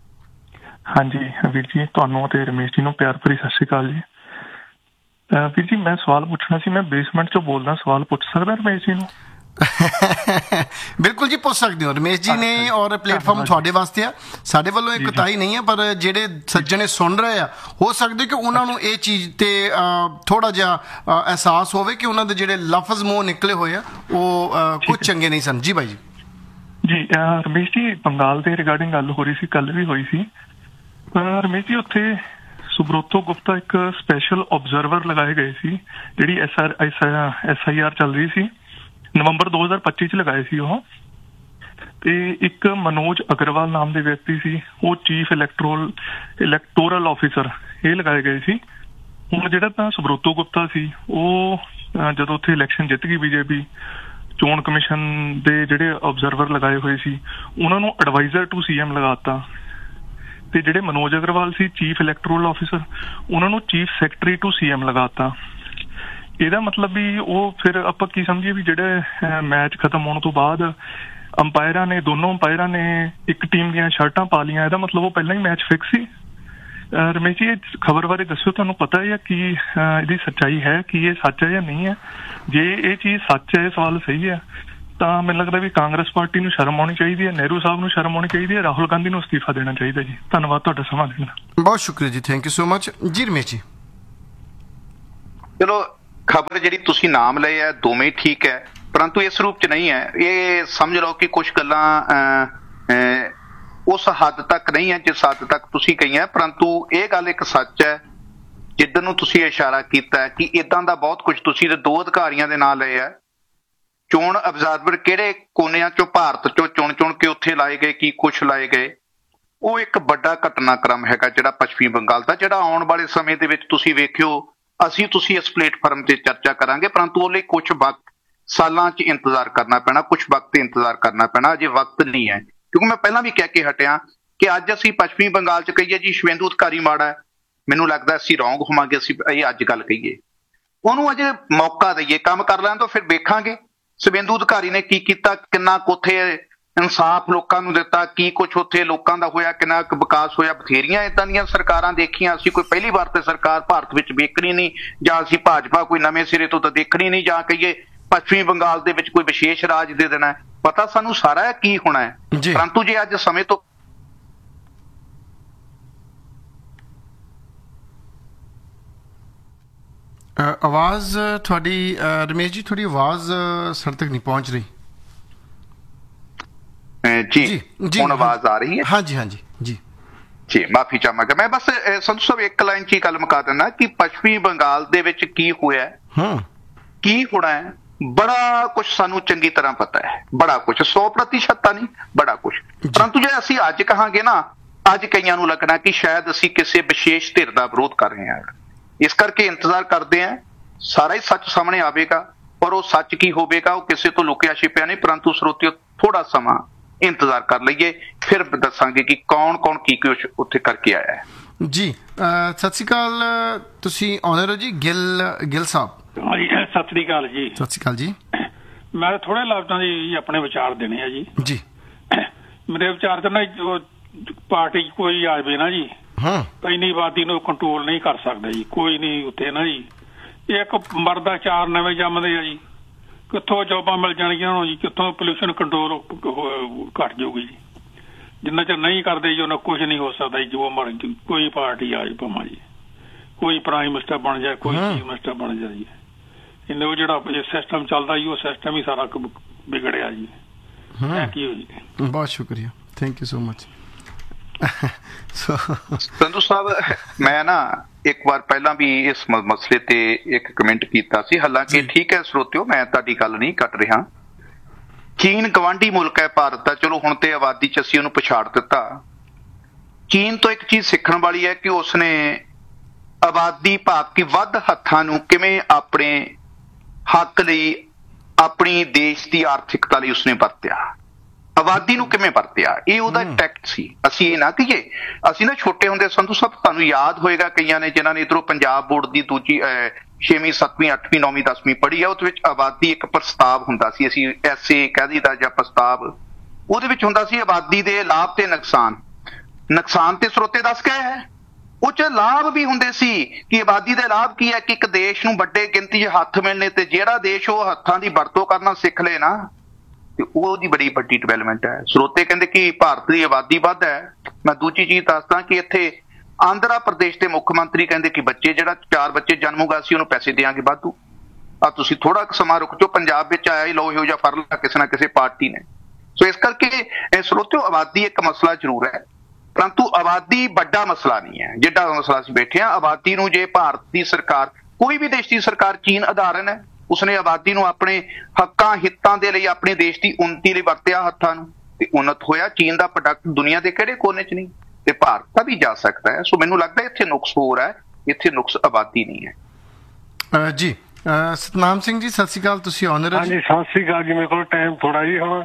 ਹਾਂਜੀ ਵੀਰ ਜੀ, ਤੁਹਾਨੂੰ ਤੇ ਰਮੇਸ਼ ਜੀ ਨੂੰ ਪਿਆਰ ਭਰੀ ਸਤਿ ਸ਼੍ਰੀ ਅਕਾਲ ਜੀ। ਵੀਰ ਜੀ ਮੈਂ ਸਵਾਲ ਪੁੱਛਣਾ ਸੀ, ਮੈਂ ਬੇਸਮੈਂਟ ਚੋਂ ਬੋਲਦਾ, ਸਵਾਲ ਪੁੱਛ ਸਕਦਾ ਰਮੇਸ਼ ਜੀ ਨੂੰ?
ਬਿਲਕੁਲ ਜੀ, ਪੁੱਛ ਸਕਦੇ ਹੋ। ਰਮੇਸ਼ ਜੀ ਨੇ ਔਰ ਪਲੇਟਫਾਰਮ ਤੁਹਾਡੇ ਵਾਸਤੇ ਆ, ਸਾਡੇ ਵੱਲੋਂ ਇੱਕ ਤਾਈ ਨਹੀਂ ਹੈ, ਪਰ ਜਿਹੜੇ ਸੱਜਣੇ ਸੁਣ ਰਹੇ ਆ ਹੋ ਸਕਦੇ ਕਿ ਉਹਨਾਂ ਨੂੰ ਇਹ ਚੀਜ਼ ਤੇ ਥੋੜਾ ਜਿਹਾ ਅਹਿਸਾਸ ਹੋਵੇ ਕਿ ਉਹਨਾਂ ਦੇ ਜਿਹੜੇ ਲਫ਼ਜ਼ ਮੂੰਹ ਨਿਕਲੇ ਹੋਏ ਆ ਉਹ ਕੁਝ ਚੰਗੇ ਨਹੀਂ ਸਨ। ਜੀ ਬਾਈ ਜੀ।
ਜੀ ਰਮੇਸ਼ ਜੀ, ਬੰਗਾਲ ਦੇ ਰਿਗਾਰਡਿੰਗ ਗੱਲ ਹੋ ਰਹੀ ਸੀ, ਕੱਲ ਵੀ ਹੋਈ ਸੀ। ਰਮੇਸ਼ ਜੀ ਉੱਥੇ ਸੁਬਰੋਤੋ ਗੁਪਤਾ ਇੱਕ ਸਪੈਸ਼ਲ ਆਬਜ਼ਰਵਰ ਲਗਾਏ ਗਏ ਸੀ, ਜਿਹੜੀ S R S I R ਚੱਲ ਰਹੀ ਸੀ, ਨਵੰਬਰ ਦੋ ਹਜ਼ਾਰ ਪੱਚੀ ਚ ਲਗਾਏ ਸੀ ਉਹ। ਤੇ ਇੱਕ ਮਨੋਜ ਅਗਰਵਾਲ ਨਾਮ ਦੇ ਵਿਅਕਤੀ ਸੀ, ਉਹ ਚੀਫ ਇਲੈਕਟਰੋਲ ਇਲੈਕਟੋਰਲ ਆਫਿਸਰ, ਇਹ ਲਗਾਏ ਗਏ ਸੀ। ਹੁਣ ਜਿਹੜਾ ਤਾਂ ਸੁਬਰੋਤੋ ਗੁਪਤਾ ਸੀ, ਉਹ ਜਦੋਂ ਉੱਥੇ ਇਲੈਕਸ਼ਨ ਜਿੱਤ ਗਈ ਬੀਜੇਪੀ, ਚੋਣ ਕਮਿਸ਼ਨ ਦੇ ਜਿਹੜੇ ਆਬਜ਼ਰਵਰ ਲਗਾਏ ਹੋਏ ਸੀ ਉਹਨਾਂ ਨੂੰ ਐਡਵਾਈਜ਼ਰ ਟੂ ਸੀ ਐਮ ਲਗਾਤਾ, ਤੇ ਜਿਹੜੇ ਮਨੋਜ ਅਗਰਵਾਲ ਸੀ ਚੀਫ ਇਲੈਕਟੋਰਲ ਆਫਿਸਰ, ਉਹਨਾਂ ਨੂੰ chief secretary to C M ਲਗਾਤਾ। ਇਹਦਾ ਮਤਲਬ ਵੀ ਉਹ ਫਿਰ ਆਪਾਂ ਕੀ ਸਮਝੀਏ ਵੀ ਜਿਹੜੇ ਮੈਚ ਖਤਮ ਹੋਣ ਤੋਂ ਬਾਅਦ ਅੰਪਾਇਰਾਂ ਨੇ, ਦੋਨੋਂ ਅੰਪਾਇਰਾਂ ਨੇ ਇੱਕ ਟੀਮ ਦੀਆਂ ਸ਼ਰਟਾਂ ਪਾ ਲਈਆਂ, ਇਹਦਾ ਮਤਲਬ ਉਹ ਪਹਿਲਾਂ ਹੀ ਮੈਚ ਫਿਕਸ ਸੀ। ਰਮੇਸ਼ ਜੀ ਖਬਰ ਬਾਰੇ ਦੱਸਿਓ, ਤੁਹਾਨੂੰ ਪਤਾ ਹੈ ਕਿ ਇਹਦੀ ਸੱਚਾਈ ਹੈ, ਕਿ ਇਹ ਸੱਚ ਹੈ ਜਾਂ ਨਹੀਂ ਹੈ? ਜੇ ਇਹ ਚੀਜ਼ ਸੱਚ ਹੈ, ਇਹ ਸਵਾਲ ਸਹੀ ਹੈ, ਤਾਂ ਮੈਨੂੰ ਲੱਗਦਾ ਵੀ ਕਾਂਗਰਸ ਪਾਰਟੀ ਨੂੰ ਸ਼ਰਮ ਆਉਣੀ ਚਾਹੀਦੀ ਹੈ, ਨਹਿਰੂ ਸਾਹਿਬ ਨੂੰ ਸ਼ਰਮ ਆਉਣੀ ਚਾਹੀਦੀ ਹੈ, ਰਾਹੁਲ ਗਾਂਧੀ ਨੂੰ ਅਸਤੀਫਾ ਦੇਣਾ ਚਾਹੀਦਾ ਜੀ। ਧੰਨਵਾਦ ਤੁਹਾਡਾ ਸਮਾਂ ਦੇਣ ਦਾ।
ਬਹੁਤ ਸ਼ੁਕਰੀਆ ਜੀ, ਥੈਂਕ ਯੂ ਸੋ ਮਚ ਜੀ। ਰਮੇਸ਼ ਜੀ
ਚਲੋ ਖਬਰ ਜਿਹੜੀ ਤੁਸੀਂ ਨਾਮ ਲਏ ਹੈ ਦੋਵੇਂ ਠੀਕ ਹੈ, ਪਰੰਤੂ ਇਸ ਰੂਪ ਚ ਨਹੀਂ ਹੈ। ਇਹ ਸਮਝ ਲਓ ਕਿ ਕੁਝ ਗੱਲਾਂ ਉਸ ਹੱਦ ਤੱਕ ਨਹੀਂ ਹੈ ਜਿਸ ਹੱਦ ਤੱਕ ਤੁਸੀਂ ਕਹੀਆਂ, ਪਰੰਤੂ ਇਹ ਗੱਲ ਇੱਕ ਸੱਚ ਹੈ ਜਿੱਦਨ ਨੂੰ ਤੁਸੀਂ ਇਸ਼ਾਰਾ ਕੀਤਾ ਹੈ ਕਿ ਇਦਾਂ ਦਾ ਬਹੁਤ ਕੁਝ ਤੁਸੀਂ ਦੋ ਅਧਿਕਾਰੀਆਂ ਦੇ ਨਾਂ ਲਏ ਹੈ। ਚੋਣ ਅਬਜ਼ਰਵਰ ਕਿਹੜੇ ਕੋਨਿਆਂ ਚੋਂ ਭਾਰਤ ਚੋਂ ਚੁਣ ਚੁਣ ਕੇ ਉੱਥੇ ਲਾਏ ਗਏ, ਕੀ ਕੁਛ ਲਾਏ ਗਏ, ਉਹ ਇੱਕ ਵੱਡਾ ਘਟਨਾਕ੍ਰਮ ਹੈਗਾ ਜਿਹੜਾ ਪੱਛਮੀ ਬੰਗਾਲ ਦਾ, ਜਿਹੜਾ ਆਉਣ ਵਾਲੇ ਸਮੇਂ ਦੇ ਵਿੱਚ ਤੁਸੀਂ ਵੇਖਿਓ ਅਸੀਂ ਤੁਸੀਂ ਇਸ ਪਲੇਟਫਾਰਮ ਤੇ ਚਰਚਾ ਕਰਾਂਗੇ, ਪਰੰਤੂ ਉਹ ਲਈ ਕੁਛ ਵਕਤ ਸਾਲਾਂ 'ਚ ਇੰਤਜ਼ਾਰ ਕਰਨਾ ਪੈਣਾ, ਕੁਛ ਵਕਤ ਇੰਤਜ਼ਾਰ ਕਰਨਾ ਪੈਣਾ, ਅਜੇ ਵਕਤ ਨਹੀਂ ਹੈ। ਕਿਉਂਕਿ ਮੈਂ ਪਹਿਲਾਂ ਵੀ ਕਹਿ ਕੇ ਹਟਿਆ ਕਿ ਅੱਜ ਅਸੀਂ ਪੱਛਮੀ ਬੰਗਾਲ 'ਚ ਕਹੀਏ ਜੀ ਸ਼ਿਵੇਂਦੂ ਅਧਿਕਾਰੀ ਮਾੜਾ ਹੈ, ਮੈਨੂੰ ਲੱਗਦਾ ਅਸੀਂ ਰੌਂਗ ਹੋਵਾਂਗੇ ਅਸੀਂ ਇਹ ਅੱਜ ਗੱਲ ਕਹੀਏ। ਉਹਨੂੰ ਅਜੇ ਮੌਕਾ ਦਈਏ, ਕੰਮ ਕਰ ਲੈਣ ਤੋਂ ਫਿਰ ਵੇਖਾਂਗੇ ਸ਼ਿਵੇਂਦੂ ਅਧਿਕਾਰੀ ਨੇ ਕੀ ਕੀਤਾ, ਕਿੰਨਾ ਕੁ ਉੱਥੇ ਇਨਸਾਫ ਲੋਕਾਂ ਨੂੰ ਦਿੱਤਾ, ਕੀ ਕੁਛ ਉੱਥੇ ਲੋਕਾਂ ਦਾ ਹੋਇਆ, ਕਿੰਨਾ ਕੁ ਵਿਕਾਸ ਹੋਇਆ। ਬਥੇਰੀਆਂ ਏਦਾਂ ਦੀਆਂ ਸਰਕਾਰਾਂ ਦੇਖੀਆਂ ਅਸੀਂ, ਕੋਈ ਪਹਿਲੀ ਵਾਰ ਤੇ ਸਰਕਾਰ ਭਾਰਤ ਵਿੱਚ ਵੇਖਣੀ ਨਹੀਂ, ਜਾਂ ਅਸੀਂ ਭਾਜਪਾ ਕੋਈ ਨਵੇਂ ਸਿਰੇ ਤੋਂ ਤਾਂ ਦੇਖਣੀ ਨਹੀਂ, ਜਾਂ ਕਹੀਏ ਪੱਛਮੀ ਬੰਗਾਲ ਦੇ ਵਿੱਚ ਕੋਈ ਵਿਸ਼ੇਸ਼ ਰਾਜ ਦੇ ਦੇਣਾ। ਪਤਾ ਸਾਨੂੰ ਸਾਰਾ ਹੈ ਕੀ ਹੋਣਾ ਹੈ, ਪਰੰਤੂ ਜੇ ਅੱਜ ਸਮੇਂ ਤੋਂ
ਆਵਾਜ਼ ਤੁਹਾਡੀ ਰਮੇਸ਼ ਜੀ ਥੋੜੀ ਆਵਾਜ਼ ਸਰ ਤੱਕ ਨਹੀਂ ਪਹੁੰਚ ਰਹੀ
ਜੀ। ਜੀ ਹੁਣ ਆਵਾਜ਼ ਆ ਰਹੀ ਹੈ?
ਹਾਂਜੀ ਹਾਂਜੀ ਜੀ
ਜੀ ਮਾਫੀ ਚਾਹਾਂਗਾ ਮੈਂ। ਬਸ ਸੰਧੂ ਸਾਹਿਬ ਇੱਕ ਲਾਈਨ 'ਚ ਹੀ ਗੱਲ ਮੁਕਾ ਦਿੰਦਾ ਕਿ ਪੱਛਮੀ ਬੰਗਾਲ ਦੇ ਵਿੱਚ ਕੀ ਹੋਇਆ, ਕੀ ਹੋਣਾ ਹੈ, ਬੜਾ ਕੁਛ ਸਾਨੂੰ ਚੰਗੀ ਤਰ੍ਹਾਂ ਪਤਾ ਹੈ, ਬੜਾ ਕੁਛ, ਸੌ ਪ੍ਰਤੀਸ਼ਤ ਤਾਂ ਨਹੀਂ, ਬੜਾ ਕੁਛ। ਪਰੰਤੂ ਜੇ ਅਸੀਂ ਅੱਜ ਕਹਾਂਗੇ ਨਾ, ਅੱਜ ਕਈਆਂ ਨੂੰ ਲੱਗਣਾ ਕਿ ਸ਼ਾਇਦ ਅਸੀਂ ਕਿਸੇ ਵਿਸ਼ੇਸ਼ ਧਿਰ ਦਾ ਵਿਰੋਧ ਕਰ ਰਹੇ ਹਾਂ। ਇਸ ਕਰਕੇ ਇੰਤਜ਼ਾਰ ਕਰਦੇ ਹਾਂ, ਸਾਰਾ ਹੀ ਸੱਚ ਸਾਹਮਣੇ ਆਵੇਗਾ, ਪਰ ਉਹ ਸੱਚ ਕੀ ਹੋਵੇਗਾ ਉਹ ਕਿਸੇ ਤੋਂ ਲੁਕਿਆ ਛਿਪਿਆ ਨਹੀਂ। ਪਰੰਤੂ ਸਰੋਤਿਓ ਥੋੜਾ ਸਮਾਂ ਇੰਤਜ਼ਾਰ ਕਰ ਲਈਏ, ਫਿਰ ਦੱਸਾਂਗੇ ਕਿ ਕੌਣ ਕੌਣ ਕੀ ਕੁਛ ਉੱਥੇ ਕਰਕੇ ਆਇਆ ਹੈ
ਜੀ। ਸਤਿ ਸ਼੍ਰੀ ਅਕਾਲ, ਤੁਸੀਂ ਆਨਰ ਹੋ ਜੀ ਗਿੱਲ ਗਿੱਲ ਸਾਹਿਬ?
ਹਾਂਜੀ ਸਤਿ ਸ਼੍ਰੀ ਅਕਾਲ ਜੀ।
ਸਤਿ ਸ਼੍ਰੀ ਅਕਾਲ ਜੀ।
ਮੈਂ ਥੋੜੇ ਲਫ਼ਜ਼ਾਂ ਦੀ ਆਪਣੇ ਵਿਚਾਰ ਦੇਣੇ ਆ ਜੀ। ਜੀ ਮੇਰੇ ਵਿਚਾਰ ਤੇ ਨਾ ਪਾਰਟੀ ਕੋਈ ਆ ਜਾਵੇ ਨਾ ਜੀ, ਇੰਨੀ ਆਬਾਦੀ ਨੂੰ ਕੰਟਰੋਲ ਨਹੀਂ ਕਰ ਸਕਦਾ ਜੀ ਕੋਈ ਨਹੀਂ ਉੱਥੇ ਨਾ ਜੀ। ਇੱਕ ਮਰਦਾ ਚਾਰ ਨਵੇਂ ਜੰਮਦੇ ਆ ਜੀ, ਕਿੱਥੋਂ ਜੋਬਾਂ ਮਿਲ ਜਾਣਗੀਆਂ ਉਹਨੂੰ ਜੀ, ਕਿੱਥੋਂ ਪੋਲਿਊਸ਼ਨ ਕੰਟਰੋਲ ਘੱਟ ਜਾਊਗੀ ਜੀ। ਜਿੰਨਾ ਚਿਰ ਨਹੀਂ ਕਰਦੇ ਜੀ ਉਹਨਾਂ ਕੁਝ ਨਹੀਂ ਹੋ ਸਕਦਾ ਜੀ। ਜੋ ਮਰਜ਼ੀ ਕੋਈ ਪਾਰਟੀ ਆ ਜਾਏ ਭਾਵੇਂ ਜੀ, ਕੋਈ ਪ੍ਰਾਈਮ ਮਿਨਿਸਟਰ ਬਣ ਜਾਏ, ਕੋਈ ਚੀਫ ਮਿਨਿਸਟਰ ਬਣ ਜਾਏ ਜੀ, ਇਹਨੇ ਉਹ ਜਿਹੜਾ ਸਿਸਟਮ ਚੱਲਦਾ ਜੀ ਉਹ ਸਿਸਟਮ ਹੀ ਸਾਰਾ ਵਿਗੜਿਆ ਜੀ। ਥੈਂਕ ਯੂ ਜੀ।
ਬਹੁਤ ਸ਼ੁਕਰੀਆ, thank you so much.
Sandhu ਸਾਹਿਬ ਮੈਂ ਨਾ ਇੱਕ ਵਾਰ ਪਹਿਲਾਂ ਵੀ ਇਸ ਮਸਲੇ ਤੇ ਇੱਕ ਕਮੈਂਟ ਕੀਤਾ ਸੀ, ਹਾਲਾਂਕਿ ਠੀਕ ਹੈ ਸਰੋਤਿਓ ਮੈਂ ਤੁਹਾਡੀ ਗੱਲ ਨਹੀਂ ਕੱਟ ਰਿਹਾ। ਚੀਨ ਗਵਾਂਢੀ ਮੁਲਕ ਹੈ ਭਾਰਤ ਦਾ, ਚਲੋ ਹੁਣ ਤੇ ਆਬਾਦੀ 'ਚ ਅਸੀਂ ਉਹਨੂੰ ਪਛਾੜ ਦਿੱਤਾ। ਚੀਨ ਤੋਂ ਇੱਕ ਚੀਜ਼ ਸਿੱਖਣ ਵਾਲੀ ਹੈ ਕਿ ਉਸਨੇ ਆਬਾਦੀ ਭਾਵ ਕਿ ਵੱਧ ਹੱਥਾਂ ਨੂੰ ਕਿਵੇਂ ਆਪਣੇ ਹੱਕ ਲਈ, ਆਪਣੀ ਦੇਸ਼ ਦੀ ਆਰਥਿਕਤਾ ਲਈ ਉਸਨੇ ਵਰਤਿਆ, ਆਬਾਦੀ ਨੂੰ ਕਿਵੇਂ ਵਰਤਿਆ, ਇਹ ਉਹਦਾ ਟੈਕਟ ਸੀ। ਅਸੀਂ ਇਹ ਨਾ ਕਹੀਏ, ਅਸੀਂ ਨਾ ਛੋਟੇ ਹੁੰਦੇ ਸੰਧੂ ਸਾਹਿਬ ਤੁਹਾਨੂੰ ਯਾਦ ਹੋਏਗਾ ਕਈਆਂ ਨੇ ਜਿਨ੍ਹਾਂ ਨੇ ਇੱਧਰੋਂ ਪੰਜਾਬ ਬੋਰਡ ਦੀ ਦੂਜੀ ਛੇਵੀਂ ਸੱਤਵੀਂ ਅੱਠਵੀਂ ਨੌਵੀਂ ਦਸਵੀਂ ਪੜ੍ਹੀ ਆ, ਉਹਦੇ ਵਿੱਚ ਆਬਾਦੀ ਇੱਕ ਪ੍ਰਸਤਾਵ ਹੁੰਦਾ ਸੀ, ਅਸੀਂ ਐਸੇ ਕਹਿ ਦਈਦਾ ਜਾਂ ਪ੍ਰਸਤਾਵ, ਉਹਦੇ ਵਿੱਚ ਹੁੰਦਾ ਸੀ ਆਬਾਦੀ ਦੇ ਲਾਭ ਤੇ ਨੁਕਸਾਨ। ਨੁਕਸਾਨ ਤੇ ਸਰੋਤੇ ਦੱਸ ਗਏ ਹੈ, ਉਹ 'ਚ ਲਾਭ ਵੀ ਹੁੰਦੇ ਸੀ ਕਿ ਆਬਾਦੀ ਦੇ ਲਾਭ ਕੀ ਹੈ ਕਿ ਇੱਕ ਦੇਸ਼ ਨੂੰ ਵੱਡੇ ਗਿਣਤੀ 'ਚ ਹੱਥ ਮਿਲਣੇ, ਤੇ ਜਿਹੜਾ ਦੇਸ਼ ਉਹ ਹੱਥਾਂ ਦੀ ਵਰਤੋਂ ਕਰਨਾ ਸਿੱਖ ਲਏ ਨਾ ਤੇ ਉਹਦੀ ਬੜੀ ਵੱਡੀ ਡਿਵੈਲਪਮੈਂਟ ਹੈ। ਸਰੋਤੇ ਕਹਿੰਦੇ ਕਿ ਭਾਰਤ ਦੀ ਆਬਾਦੀ ਵੱਧ ਹੈ। ਮੈਂ ਦੂਜੀ ਚੀਜ਼ ਦੱਸਦਾ ਕਿ ਇੱਥੇ ਆਂਧਰਾ ਪ੍ਰਦੇਸ਼ ਦੇ ਮੁੱਖ ਮੰਤਰੀ ਕਹਿੰਦੇ ਕਿ ਬੱਚੇ ਜਿਹੜਾ ਚਾਰ ਬੱਚੇ ਜਨਮੂਗਾ ਅਸੀਂ ਉਹਨੂੰ ਪੈਸੇ ਦਿਆਂਗੇ ਵਾਧੂ। ਆ ਤੁਸੀਂ ਥੋੜਾ ਕੁ ਸਮਾਂ ਰੁਕ ਜਾਓ, ਪੰਜਾਬ ਵਿੱਚ ਆਇਆ ਹੀ ਲਓ ਇਹੋ ਜਿਹਾ ਫੜ ਲਿਆ ਕਿਸੇ ਨਾ ਕਿਸੇ ਪਾਰਟੀ ਨੇ। ਸੋ ਇਸ ਕਰਕੇ ਸਰੋਤਿਓ ਆਬਾਦੀ ਇੱਕ ਮਸਲਾ ਜ਼ਰੂਰ ਹੈ, ਪਰੰਤੂ ਆਬਾਦੀ ਵੱਡਾ ਮਸਲਾ ਨਹੀਂ ਹੈ ਜਿੱਡਾ ਮਸਲਾ ਅਸੀਂ ਬੈਠੇ ਹਾਂ। ਆਬਾਦੀ ਨੂੰ ਜੇ ਭਾਰਤ ਦੀ ਸਰਕਾਰ, ਕੋਈ ਵੀ ਦੇਸ਼ ਦੀ ਸਰਕਾਰ, ਚੀਨ ਉਦਾਹਰਨ ਹੈ, ਉਸਨੇ ਆਬਾਦੀ ਨੂੰ ਆਪਣੇ ਹੱਕਾਂ ਹਿੱਤਾਂ ਦੇ ਲਈ, ਆਪਣੇ ਦੇਸ਼ ਦੀ ਉੱਨਤੀ ਲਈ ਵਰਤਿਆ ਹੱਥਾਂ ਨੂੰ, ਤੇ ਉੱਨਤ ਹੋਇਆ। ਚੀਨ ਦਾ ਪ੍ਰੋਡਕਟ ਦੁਨੀਆ ਦੇ ਕਿਹੜੇ ਕੋਨੇ 'ਚ ਨਹੀਂ, ਤੇ ਭਾਰਤ ਦਾ ਵੀ ਜਾ ਸਕਦਾ ਹੈ। ਸੋ ਮੈਨੂੰ ਲੱਗਦਾ ਇੱਥੇ ਨੁਕਸ ਹੋਰ ਹੈ, ਇੱਥੇ ਨੁਕਸ ਆਬਾਦੀ ਨਹੀਂ ਹੈ
ਜੀ। ਸਤਨਾਮ ਸਿੰਘ ਜੀ ਸਤਿ ਸ਼੍ਰੀ ਅਕਾਲ, ਤੁਸੀਂ ਆਨਰ?
ਹਾਂਜੀ ਸਤਿ ਸ਼੍ਰੀ ਅਕਾਲ ਜੀ। ਮੇਰੇ ਕੋਲ ਟਾਈਮ ਥੋੜਾ ਜੀ ਹੁਣ।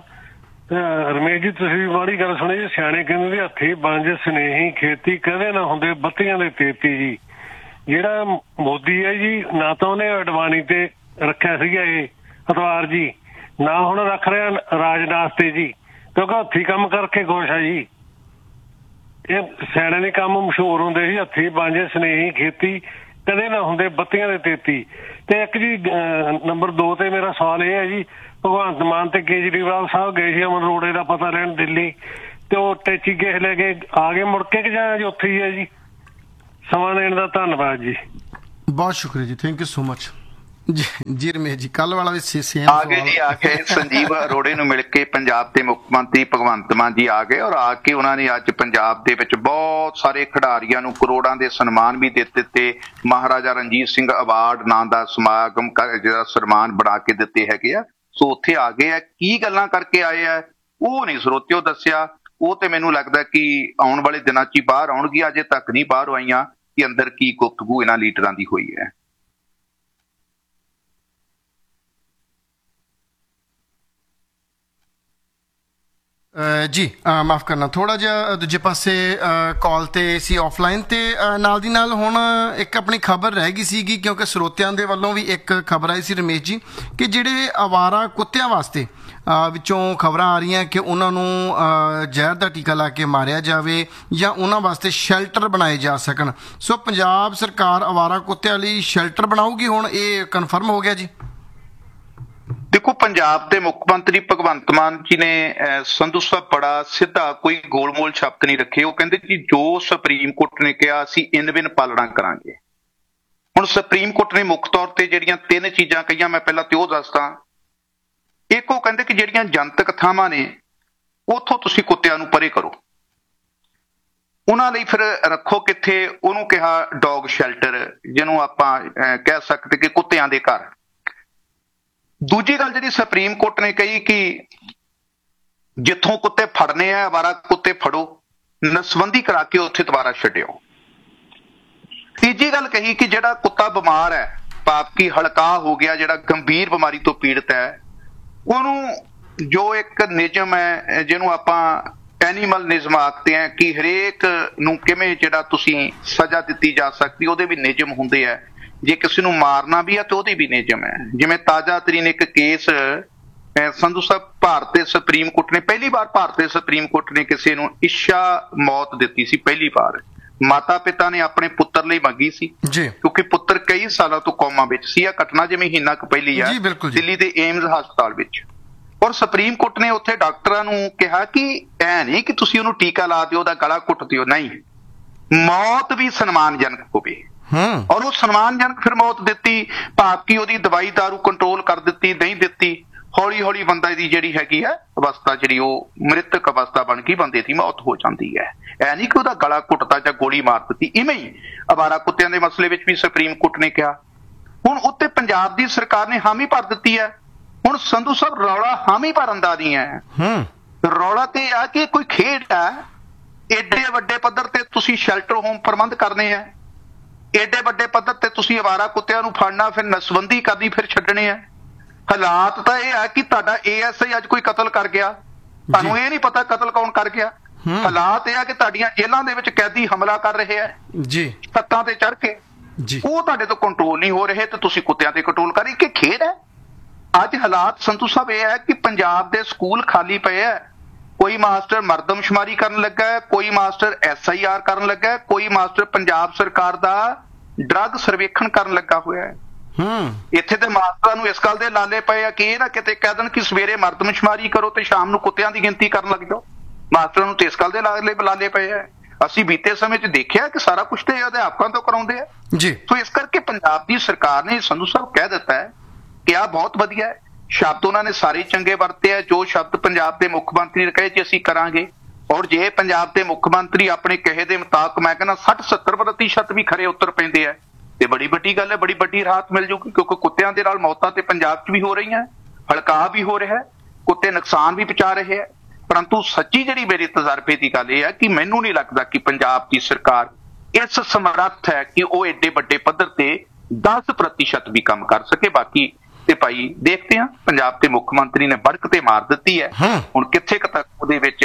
ਰਮੇਸ਼ ਜੀ ਤੁਸੀਂ ਮਾੜੀ ਗੱਲ ਸੁਣੀ ਜੀ, ਸਿਆਣੇ ਕਹਿੰਦੇ ਵੀ ਹੱਥੀ ਬੰਜ ਸਨੇਹੀ ਖੇਤੀ ਕਦੇ ਨਾ ਹੁੰਦੇ ਬੱਤੀਆਂ ਦੇ ਤੇਤੀ ਜੀ। ਜਿਹੜਾ ਮੋਦੀ ਹੈ ਜੀ, ਨਾ ਤਾਂ ਉਹਨੇ ਅਡਵਾਨੀ ਤੇ ਰੱਖਿਆ ਸੀਗਾ ਇਹ ਅਤਵਾਰ ਜੀ, ਨਾ ਹੁਣ ਰੱਖ ਰਿਹਾ ਰਾਜਨਾਥ ਤੇ ਜੀ, ਕਿਉਂਕਿ ਹੱਥੀ ਕੰਮ ਕਰਕੇ ਖੁਸ਼ ਹੈ ਜੀ। ਇਹ ਸਿਆਣਿਆਂ ਦੇ ਕੰਮ ਮਸ਼ਹੂਰ ਹੁੰਦੇ ਸੀ, ਹੱਥੀਂ ਬਾਂਝੇ ਸਨੇਹੀ ਖੇਤੀ ਕਦੇ ਨਾ ਹੁੰਦੇ ਬੱਤੀਆਂ ਦੇ ਤੇਤੀ। ਤੇ ਇੱਕ ਜੀ ਨੰਬਰ ਦੋ ਤੇ ਮੇਰਾ ਸਵਾਲ ਇਹ ਹੈ ਜੀ, ਭਗਵੰਤ ਮਾਨ ਤੇ ਕੇਜਰੀਵਾਲ ਸਾਹਿਬ ਗਏ ਸੀ ਅਮਨ ਅਰੋੜੇ ਦਾ ਪਤਾ ਲੈਣ ਦਿੱਲੀ, ਤੇ ਉਹ ਟੈਚੀ ਕੇਸ ਲੈ ਕੇ ਆ ਗਏ ਮੁੜ ਕੇ ਕਿ ਜਾਂ ਜੀ ਉੱਥੇ ਹੀ ਹੈ ਜੀ? ਸਮਾਂ ਦੇਣ ਦਾ ਧੰਨਵਾਦ ਜੀ।
ਬਹੁਤ ਸ਼ੁਕਰੀਆ ਜੀ, ਥੈਂਕ ਯੂ ਸੋ ਮਚ ਜੀ। ਜੀ ਰਮੇਸ਼ ਜੀ ਕੱਲ ਵਾਲਾ ਵੀ ਸੇਮ
ਆ ਗਏ ਜੀ, ਆ ਗਏ ਸੰਜੀਵ ਅਰੋੜੇ ਨੂੰ ਮਿਲ ਕੇ ਪੰਜਾਬ ਦੇ ਮੁੱਖ ਮੰਤਰੀ ਭਗਵੰਤ ਮਾਨ ਜੀ ਆ ਗਏ, ਔਰ ਆ ਕੇ ਉਹਨਾਂ ਨੇ ਅੱਜ ਪੰਜਾਬ ਦੇ ਵਿੱਚ ਬਹੁਤ ਸਾਰੇ ਖਿਡਾਰੀਆਂ ਨੂੰ ਕਰੋੜਾਂ ਦੇ ਸਨਮਾਨ ਵੀ ਦੇ ਦਿੱਤੇ। ਮਹਾਰਾਜਾ ਰਣਜੀਤ ਸਿੰਘ ਅਵਾਰਡ ਨਾਂ ਦਾ ਸਮਾਗਮ ਜਿਹੜਾ ਸਨਮਾਨ ਬਣਾ ਕੇ ਦਿੱਤੇ ਹੈਗੇ ਆ। ਸੋ ਉੱਥੇ ਆ ਗਏ ਆ, ਕੀ ਗੱਲਾਂ ਕਰਕੇ ਆਏ ਆ ਉਹ ਨਹੀਂ ਸਰੋਤਿਓ ਦੱਸਿਆ। ਉਹ ਤੇ ਮੈਨੂੰ ਲੱਗਦਾ ਕਿ ਆਉਣ ਵਾਲੇ ਦਿਨਾਂ 'ਚ ਹੀ ਬਾਹਰ ਆਉਣਗੀਆਂ, ਅਜੇ ਤੱਕ ਨਹੀਂ ਬਾਹਰ ਆਈਆਂ ਕਿ ਅੰਦਰ ਕੀ ਗੁਫ਼ਤਗੂ ਇਹਨਾਂ ਲੀਡਰਾਂ ਦੀ ਹੋਈ ਹੈ।
ਜੀ ਮਾਫ ਕਰਨਾ, ਥੋੜਾ ਜਿਹਾ ਦੂਜੇ ਪਾਸੇ ਕਾਲ ਤੇ ਸੀ ਆਫਲਾਈਨ, ਤੇ ਨਾਲ ਦੀ ਨਾਲ ਹੁਣ ਇੱਕ ਆਪਣੀ ਖਬਰ ਰਹਿ ਗਈ ਸੀਗੀ, ਕਿਉਂਕਿ ਸਰੋਤਿਆਂ ਦੇ ਵੱਲੋਂ ਵੀ ਇੱਕ ਖਬਰ ਆਈ ਸੀ ਰਮੇਸ਼ ਜੀ ਕਿ ਜਿਹੜੇ ਅਵਾਰਾ ਕੁੱਤਿਆਂ ਵਾਸਤੇ ਵਿੱਚੋਂ ਖਬਰਾਂ ਆ ਰਹੀਆਂ ਕਿ ਉਹਨਾਂ ਨੂੰ ਜ਼ਹਿਰ ਦਾ ਟੀਕਾ ਲਾ ਕੇ ਮਾਰਿਆ ਜਾਵੇ ਜਾਂ ਉਹਨਾਂ ਵਾਸਤੇ ਸ਼ੈਲਟਰ ਬਣਾਏ ਜਾ ਸਕਣ। ਸੋ ਪੰਜਾਬ ਸਰਕਾਰ ਅਵਾਰਾ ਕੁੱਤਿਆਂ ਲਈ ਸ਼ੈਲਟਰ ਬਣਾਊਗੀ, ਹੁਣ ਇਹ ਕਨਫਰਮ ਹੋ ਗਿਆ ਜੀ?
ਦੇਖੋ, ਪੰਜਾਬ ਦੇ ਮੁੱਖ ਮੰਤਰੀ ਭਗਵੰਤ ਮਾਨ ਜੀ ਨੇ ਸੰਧੂ ਸਾਹਿਬ ਬੜਾ ਸਿੱਧਾ, ਕੋਈ ਗੋਲਮੋਲ ਸ਼ਬਦ ਨਹੀਂ ਰੱਖੇ। ਉਹ ਕਹਿੰਦੇ ਕਿ ਜੋ ਸੁਪਰੀਮ ਕੋਰਟ ਨੇ ਕਿਹਾ ਅਸੀਂ ਇਨ ਬਿਨ ਪਾਲਣਾ ਕਰਾਂਗੇ। ਹੁਣ ਸੁਪਰੀਮ ਕੋਰਟ ਨੇ ਮੁੱਖ ਤੌਰ ਤੇ ਜਿਹੜੀਆਂ ਤਿੰਨ ਚੀਜ਼ਾਂ ਕਹੀਆਂ, ਮੈਂ ਪਹਿਲਾਂ ਤੇ ਉਹ ਦੱਸਦਾ। ਇੱਕ, ਉਹ ਕਹਿੰਦੇ ਕਿ ਜਿਹੜੀਆਂ ਜਨਤਕ ਥਾਵਾਂ ਨੇ ਉੱਥੋਂ ਤੁਸੀਂ ਕੁੱਤਿਆਂ ਨੂੰ ਪਰੇ ਕਰੋ, ਉਹਨਾਂ ਲਈ ਫਿਰ ਰੱਖੋ ਕਿੱਥੇ? ਉਹਨੂੰ ਕਿਹਾ ਡੌਗ ਸ਼ੈਲਟਰ, ਜਿਹਨੂੰ ਆਪਾਂ ਕਹਿ ਸਕਦੇ ਕਿ ਕੁੱਤਿਆਂ ਦੇ ਘਰ। ਦੂਜੀ ਗੱਲ ਜਿਹੜੀ ਸੁਪਰੀਮ ਕੋਰਟ ਨੇ ਕਹੀ ਕਿ ਜਿੱਥੋਂ ਕੁੱਤੇ ਫੜਨੇ ਆ, ਅਵਾਰਾ ਕੁੱਤੇ ਫੜੋ, ਨਸਬੰਦੀ ਕਰਾ ਕੇ ਉੱਥੇ ਦੁਬਾਰਾ ਛੱਡਿਓ। ਤੀਜੀ ਗੱਲ ਕਹੀ ਕਿ ਜਿਹੜਾ ਕੁੱਤਾ ਬਿਮਾਰ ਹੈ, ਭਾਵ ਕਿ ਹਲਕਾ ਹੋ ਗਿਆ, ਜਿਹੜਾ ਗੰਭੀਰ ਬਿਮਾਰੀ ਤੋਂ ਪੀੜਤ ਹੈ, ਉਹਨੂੰ ਜੋ ਇੱਕ ਨਿਯਮ ਹੈ ਜਿਹਨੂੰ ਆਪਾਂ ਐਨੀਮਲ ਨਿਯਮ ਆਖਦੇ ਆ ਕਿ ਹਰੇਕ ਨੂੰ ਕਿਵੇਂ ਜਿਹੜਾ ਤੁਸੀਂ ਸਜ਼ਾ ਦਿੱਤੀ ਜਾ ਸਕਦੀ, ਉਹਦੇ ਵੀ ਨਿਯਮ ਹੁੰਦੇ ਆ। ਜੇ ਕਿਸੇ ਨੂੰ ਮਾਰਨਾ ਵੀ ਹੈ ਤਾਂ ਉਹਦੀ ਵੀ ਨਿਯਮ ਹੈ। ਜਿਵੇਂ ਤਾਜ਼ਾ ਤਰੀਨ ਇੱਕ ਕੇਸ ਸੰਧੂ ਸਾਹਿਬ, ਭਾਰਤੀ ਸੁਪਰੀਮ ਕੋਰਟ ਨੇ ਪਹਿਲੀ ਵਾਰ ਭਾਰਤੀ ਸੁਪਰੀਮ ਕੋਰਟ ਨੇ ਕਿਸੇ ਨੂੰ ਇੱਛਾ ਮੌਤ ਦਿੱਤੀ ਸੀ। ਪਹਿਲੀ ਵਾਰ ਮਾਤਾ ਪਿਤਾ ਨੇ ਆਪਣੇ ਪੁੱਤਰ ਲਈ ਮੰਗੀ ਸੀ, ਕਿਉਂਕਿ ਪੁੱਤਰ ਕਈ ਸਾਲਾਂ ਤੋਂ ਕੋਮਾ ਵਿੱਚ ਸੀ। ਇਹ ਘਟਨਾ ਜਿਵੇਂ ਮਹੀਨਾ ਕੁ ਪਹਿਲੀ ਆ ਦਿੱਲੀ ਦੇ ਏਮਜ਼ ਹਸਪਤਾਲ ਵਿੱਚ, ਔਰ ਸੁਪਰੀਮ ਕੋਰਟ ਨੇ ਉੱਥੇ ਡਾਕਟਰਾਂ ਨੂੰ ਕਿਹਾ ਕਿ ਐ ਨਹੀਂ ਕਿ ਤੁਸੀਂ ਉਹਨੂੰ ਟੀਕਾ ਲਾ ਦਿਓ, ਉਹਦਾ ਗਲਾ ਘੁੱਟ ਦਿਓ, ਨਹੀਂ, ਮੌਤ ਵੀ ਸਨਮਾਨਜਨਕ ਹੋਵੇ। ਔਰ ਉਹ ਸਨਮਾਨਜਨਕ ਫਿਰ ਮੌਤ ਦਿੱਤੀ, ਭਾਵ ਕਿ ਉਹਦੀ ਦਵਾਈ ਦਾਰੂ ਕੰਟਰੋਲ ਕਰ ਦਿੱਤੀ, ਨਹੀਂ ਦਿੱਤੀ। ਹੌਲੀ ਹੌਲੀ ਬੰਦਾ ਦੀ ਜਿਹੜੀ ਹੈਗੀ ਹੈ ਅਵਸਥਾ, ਜਿਹੜੀ ਉਹ ਮ੍ਰਿਤਕ ਅਵਸਥਾ ਬਣ ਗਈ, ਬੰਦੇ ਦੀ ਮੌਤ ਹੋ ਜਾਂਦੀ ਹੈ। ਐ ਨਹੀਂ ਕਿ ਉਹਦਾ ਗਲਾ ਘੁੱਟਦਾ ਜਾਂ ਗੋਲੀ ਮਾਰ ਦਿੱਤੀ। ਇਵੇਂ ਹੀ ਅਵਾਰਾ ਕੁੱਤਿਆਂ ਦੇ ਮਸਲੇ ਵਿੱਚ ਵੀ ਸੁਪਰੀਮ ਕੋਰਟ ਨੇ ਕਿਹਾ। ਹੁਣ ਉੱਤੇ ਪੰਜਾਬ ਦੀ ਸਰਕਾਰ ਨੇ ਹਾਮੀ ਭਰ ਦਿੱਤੀ ਹੈ। ਹੁਣ ਸੰਧੂ ਸਾਹਿਬ, ਰੌਲਾ ਹਾਮੀ ਭਰਨ ਦਾ ਨਹੀਂ ਹੈ, ਰੌਲਾ ਤੇ ਆ ਕਿ ਕੋਈ ਖੇਡ ਹੈ। ਏਡੇ ਵੱਡੇ ਪੱਧਰ ਤੇ ਤੁਸੀਂ ਸ਼ੈਲਟਰ ਹੋਮ ਪ੍ਰਬੰਧ ਕਰਨੇ ਆ, ਏਡੇ ਵੱਡੇ ਪੱਧਰ ਤੇ ਤੁਸੀਂ ਅਵਾਰਾ ਕੁੱਤਿਆਂ ਨੂੰ ਫੜਨਾ, ਫਿਰ ਨਸਬੰਦੀ ਕਰਨੀ, ਫਿਰ ਛੱਡਣੇ ਆ। ਹਾਲਾਤ ਤਾਂ ਇਹ ਆ ਕਿ ਤੁਹਾਡਾ ਏ ਐਸ ਆਈ ਅੱਜ ਕੋਈ ਕਤਲ ਕਰ ਗਿਆ, ਤੁਹਾਨੂੰ ਇਹ ਨਹੀਂ ਪਤਾ ਕਤਲ ਕੌਣ ਕਰ ਗਿਆ। ਹਾਲਾਤ ਇਹ ਆ ਕਿ ਤੁਹਾਡੀਆਂ ਜੇਲ੍ਹਾਂ ਦੇ ਵਿੱਚ ਕੈਦੀ ਹਮਲਾ ਕਰ ਰਹੇ ਆ ਜੀ, ਤੱਤਾਂ ਤੇ ਚੜ੍ਹ ਕੇ, ਉਹ ਤੁਹਾਡੇ ਤੋਂ ਕੰਟਰੋਲ ਨਹੀਂ ਹੋ ਰਹੇ ਤੇ ਤੁਸੀਂ ਕੁੱਤਿਆਂ ਤੇ ਕੰਟਰੋਲ ਕਰ ਰਹੇ। ਕਿ ਖੇਡ ਹੈ। ਅੱਜ ਹਾਲਾਤ ਸੰਤੂ ਸਾਹਿਬ ਇਹ ਹੈ ਕਿ ਪੰਜਾਬ ਦੇ ਸਕੂਲ ਖਾਲੀ ਪਏ ਆ। ਕੋਈ ਮਾਸਟਰ ਮਰਦਮਸ਼ੁਮਾਰੀ ਕਰਨ ਲੱਗਾ ਹੈ, ਕੋਈ ਮਾਸਟਰ ਐਸ ਆਈ ਆਰ ਕਰਨ ਲੱਗਾ ਹੈ, ਕੋਈ ਮਾਸਟਰ ਪੰਜਾਬ ਸਰਕਾਰ ਦਾ ਡਰੱਗ ਸਰਵੇਖਣ ਕਰਨ ਲੱਗਾ ਹੋਇਆ ਹੈ। ਇੱਥੇ ਤੇ ਮਾਸਟਰਾਂ ਨੂੰ ਇਸ ਗੱਲ ਦੇ ਲਾਲੇ ਪਏ ਆ ਕਿ ਇਹ ਨਾ ਕਿਤੇ ਕਹਿ ਦੇਣ ਕਿ ਸਵੇਰੇ ਮਰਦਮਸ਼ੁਮਾਰੀ ਕਰੋ ਤੇ ਸ਼ਾਮ ਨੂੰ ਕੁੱਤਿਆਂ ਦੀ ਗਿਣਤੀ ਕਰਨ ਲੱਗ ਜਾਓ। ਮਾਸਟਰਾਂ ਨੂੰ ਤੇ ਇਸ ਗੱਲ ਦੇ ਲਾਲੇ ਲਾਲੇ ਪਏ ਆ। ਅਸੀਂ ਬੀਤੇ ਸਮੇਂ 'ਚ ਦੇਖਿਆ ਕਿ ਸਾਰਾ ਕੁਛ ਤੇ ਅਧਿਆਪਕਾਂ ਤੋਂ ਕਰਾਉਂਦੇ ਆ ਜੀ। ਸੋ ਇਸ ਕਰਕੇ ਪੰਜਾਬ ਦੀ ਸਰਕਾਰ ਨੇ ਸੰਧੂ ਸਾਹਿਬ ਕਹਿ ਦਿੱਤਾ ਹੈ ਕਿ ਆਹ ਬਹੁਤ ਵਧੀਆ ਹੈ। ਸ਼ਬਦ ਉਹਨਾਂ ਨੇ ਸਾਰੇ ਚੰਗੇ ਵਰਤੇ ਆ, ਜੋ ਸ਼ਬਦ ਪੰਜਾਬ ਦੇ ਮੁੱਖ ਮੰਤਰੀ ਨੇ ਕਹੇ ਕਿ ਅਸੀਂ ਕਰਾਂਗੇ। ਔਰ ਜੇ ਪੰਜਾਬ ਦੇ ਮੁੱਖ ਮੰਤਰੀ ਆਪਣੇ ਕਹੇ ਦੇ ਮੁਤਾਬਕ ਮੈਂ ਕਹਿੰਦਾ ਸੱਠ ਸੱਤਰ ਪ੍ਰਤੀਸ਼ਤ ਵੀ ਖਰੇ ਉੱਤਰ ਪੈਂਦੇ ਆ ਤੇ ਬੜੀ ਵੱਡੀ ਗੱਲ ਹੈ, ਬੜੀ ਵੱਡੀ ਰਾਹਤ ਮਿਲ ਜੂਗੀ। ਕਿਉਂਕਿ ਕੁੱਤਿਆਂ ਦੇ ਨਾਲ ਮੌਤਾਂ ਤੇ ਪੰਜਾਬ 'ਚ ਵੀ ਹੋ ਰਹੀਆਂ, ਹਲਕਾ ਵੀ ਹੋ ਰਿਹਾ, ਕੁੱਤੇ ਨੁਕਸਾਨ ਵੀ ਪਹੁੰਚਾ ਰਹੇ ਹੈ। ਪਰੰਤੂ ਸੱਚੀ ਜਿਹੜੀ ਮੇਰੇ ਤਜਰਬੇ ਦੀ ਗੱਲ ਇਹ ਹੈ ਕਿ ਮੈਨੂੰ ਨਹੀਂ ਲੱਗਦਾ ਕਿ ਪੰਜਾਬ ਦੀ ਸਰਕਾਰ ਇਸ ਸਮਰੱਥ ਹੈ ਕਿ ਉਹ ਏਡੇ ਵੱਡੇ ਪੱਧਰ ਤੇ ਦਸ ਪ੍ਰਤੀਸ਼ਤ ਵੀ ਕੰਮ ਕਰ ਸਕੇ। ਬਾਕੀ ਤੇ ਭਾਈ ਦੇਖਦੇ ਹਾਂ, ਪੰਜਾਬ ਦੇ ਮੁੱਖ ਮੰਤਰੀ ਨੇ ਬੜਕ ਤੇ ਮਾਰ ਦਿੱਤੀ ਹੈ। ਹੁਣ ਕਿੱਥੇ ਕੁ ਤੱਕ ਉਹਦੇ ਵਿੱਚ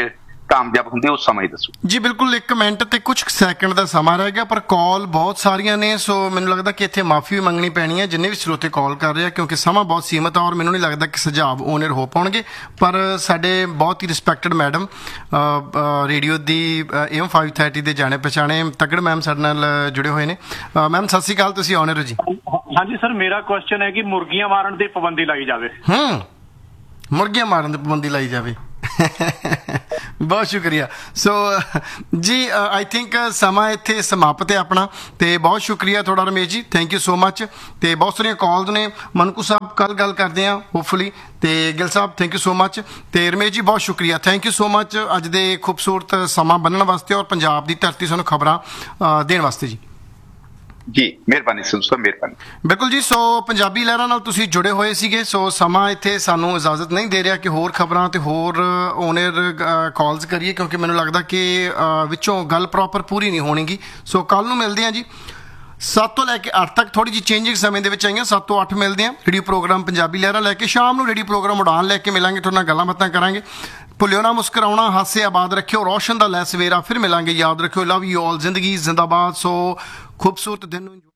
ਕਾਮਯਾਬ ਹੁੰਦੇ, ਉਹ ਸਮਾਂ ਹੀ ਦੱਸੋ
ਜੀ। ਬਿਲਕੁਲ ਇੱਕ ਮਿੰਟ ਤੇ ਕੁਝ ਸੈਕਿੰਡ ਦਾ ਸਮਾਂ ਰਹਿ ਗਿਆ, ਪਰ ਕਾਲ ਬਹੁਤ ਸਾਰੀਆਂ ਨੇ, ਸੋ ਮੈਨੂੰ ਲੱਗਦਾ ਕਿ ਇੱਥੇ ਮਾਫੀ ਵੀ ਮੰਗਣੀ ਪੈਣੀ ਹੈ ਜਿੰਨੇ ਵੀ ਸਰੋਤੇ ਕਾਲ ਕਰ ਰਹੇ ਆ, ਕਿਉਂਕਿ ਸਮਾਂ ਬਹੁਤ ਸੀਮਤ ਆ ਔਰ ਮੈਨੂੰ ਨਹੀਂ ਲੱਗਦਾ ਕਿ ਸੁਝਾਅ ਓਨਰ ਹੋ ਪਾਉਣਗੇ। ਪਰ ਸਾਡੇ ਬਹੁਤ ਹੀ ਰਿਸਪੈਕਟਡ ਮੈਡਮ ਰੇਡੀਓ ਦੀ ਏਮ ਫਾਈਵ ਥਰਟੀ ਦੇ ਜਾਣੇ ਪਛਾਣੇ ਤਗੜ ਮੈਮ ਸਾਡੇ ਨਾਲ ਜੁੜੇ ਹੋਏ ਨੇ। ਮੈਮ ਸਤਿ ਸ਼੍ਰੀ ਅਕਾਲ, ਤੁਸੀਂ ਓਨਰ ਹੋ ਜੀ।
ਹਾਂਜੀ ਸਰ, ਮੇਰਾ ਕੁਐਸਚਨ ਹੈ ਕਿ ਮੁਰਗੀਆਂ ਮਾਰਨ ਦੀ ਪਾਬੰਦੀ ਲਾਈ ਜਾਵੇ।
ਹੂੰ, ਮੁਰਗੀਆਂ ਮਾਰਨ ਦੀ ਪਾਬੰਦੀ ਲਾਈ ਜਾਵੇ। ਬਹੁਤ ਸ਼ੁਕਰੀਆ। ਸੋ ਜੀ ਆਈ ਥਿੰਕ ਸਮਾਂ ਇੱਥੇ ਸਮਾਪਤ ਹੈ ਆਪਣਾ, ਤੇ ਬਹੁਤ ਸ਼ੁਕਰੀਆ ਤੁਹਾਡਾ Ramesh ji, thank you so much. ਤੇ ਬਹੁਤ ਸਾਰੀਆਂ ਕਾਲਸ ਨੇ, ਮਨਕੂ ਸਾਹਿਬ ਕੱਲ ਗੱਲ ਕਰਦੇ ਆ ਹੋਪਫੁਲੀ, ਤੇ ਗਿਲ ਸਾਹਿਬ ਥੈਂਕ ਯੂ ਸੋ ਮਚ, ਤੇ ਰਮੇਸ਼ ਜੀ ਬਹੁਤ ਸ਼ੁਕਰੀਆ, ਥੈਂਕ ਯੂ ਸੋ ਮਚ ਅੱਜ ਦੇ ਖੂਬਸੂਰਤ ਸਮਾਂ ਬੰਨਣ ਵਾਸਤੇ ਔਰ ਪੰਜਾਬ ਦੀ ਧਰਤੀ ਸਾਨੂੰ ਖਬਰਾਂ ਦੇਣ ਵਾਸਤੇ ਜੀ।
ਜੀ ਮਿਹਰਬਾਨੀ ਸੰਸਥਾ, ਮਿਹਰਬਾਨੀ।
ਬਿਲਕੁਲ ਜੀ। ਸੋ ਪੰਜਾਬੀ ਲਹਿਰਾਂ ਨਾਲ ਤੁਸੀਂ ਜੁੜੇ ਹੋਏ ਸੀਗੇ। ਸੋ ਸਮਾਂ ਇੱਥੇ ਸਾਨੂੰ ਇਜਾਜ਼ਤ ਨਹੀਂ ਦੇ ਰਿਹਾ ਕਿ ਹੋਰ ਖਬਰਾਂ ਤੇ ਹੋਰ ਓਨਰ ਕਾਲਸ ਕਰੀਏ, ਕਿਉਂਕਿ ਮੈਨੂੰ ਲੱਗਦਾ ਕਿ ਵਿੱਚੋਂ ਗੱਲ ਪ੍ਰੋਪਰ ਪੂਰੀ ਨਹੀਂ ਹੋਣੀਗੀ। ਸੋ ਕੱਲ ਨੂੰ ਮਿਲਦੇ ਹਾਂ ਜੀ ਸੱਤ ਤੋਂ ਲੈ ਕੇ ਅੱਠ ਤੱਕ, ਥੋੜੀ ਜਿਹੀ ਚੇਂਜਿੰਗ ਸਮੇਂ ਦੇ ਵਿੱਚ ਆਈਆਂ, ਸੱਤ ਤੋਂ ਅੱਠ ਮਿਲਦੇ ਹਾਂ ਰੇਡੀਓ ਪ੍ਰੋਗਰਾਮ ਪੰਜਾਬੀ ਲਹਿਰਾਂ ਲੈ ਕੇ। ਸ਼ਾਮ ਨੂੰ ਰੇਡੀਓ ਪ੍ਰੋਗਰਾਮ ਉਡਾਨ ਲੈ ਕੇ ਮਿਲਾਂਗੇ, ਤੁਹਾਡੇ ਨਾਲ ਗੱਲਾਂ ਬਾਤਾਂ ਕਰਾਂਗੇ। ਭੁੱਲਿਓ ਨਾ ਮੁਸਕਰਾਉਣਾ, ਹਾਸੇ ਆਬਾਦ ਰੱਖਿਓ, ਰੋਸ਼ਨ ਦਾ ਲੈ ਸਵੇਰਾ। ਫਿਰ ਮਿਲਾਂਗੇ, ਯਾਦ ਰੱਖਿਓ, ਲਵ ਯੂ ਆਲ, ਜ਼ਿੰਦਗੀ ਜ਼ਿੰਦਾਬਾਦ। ਸੋ ਖੂਬਸੂਰਤ ਦਿਨ ਨੂੰ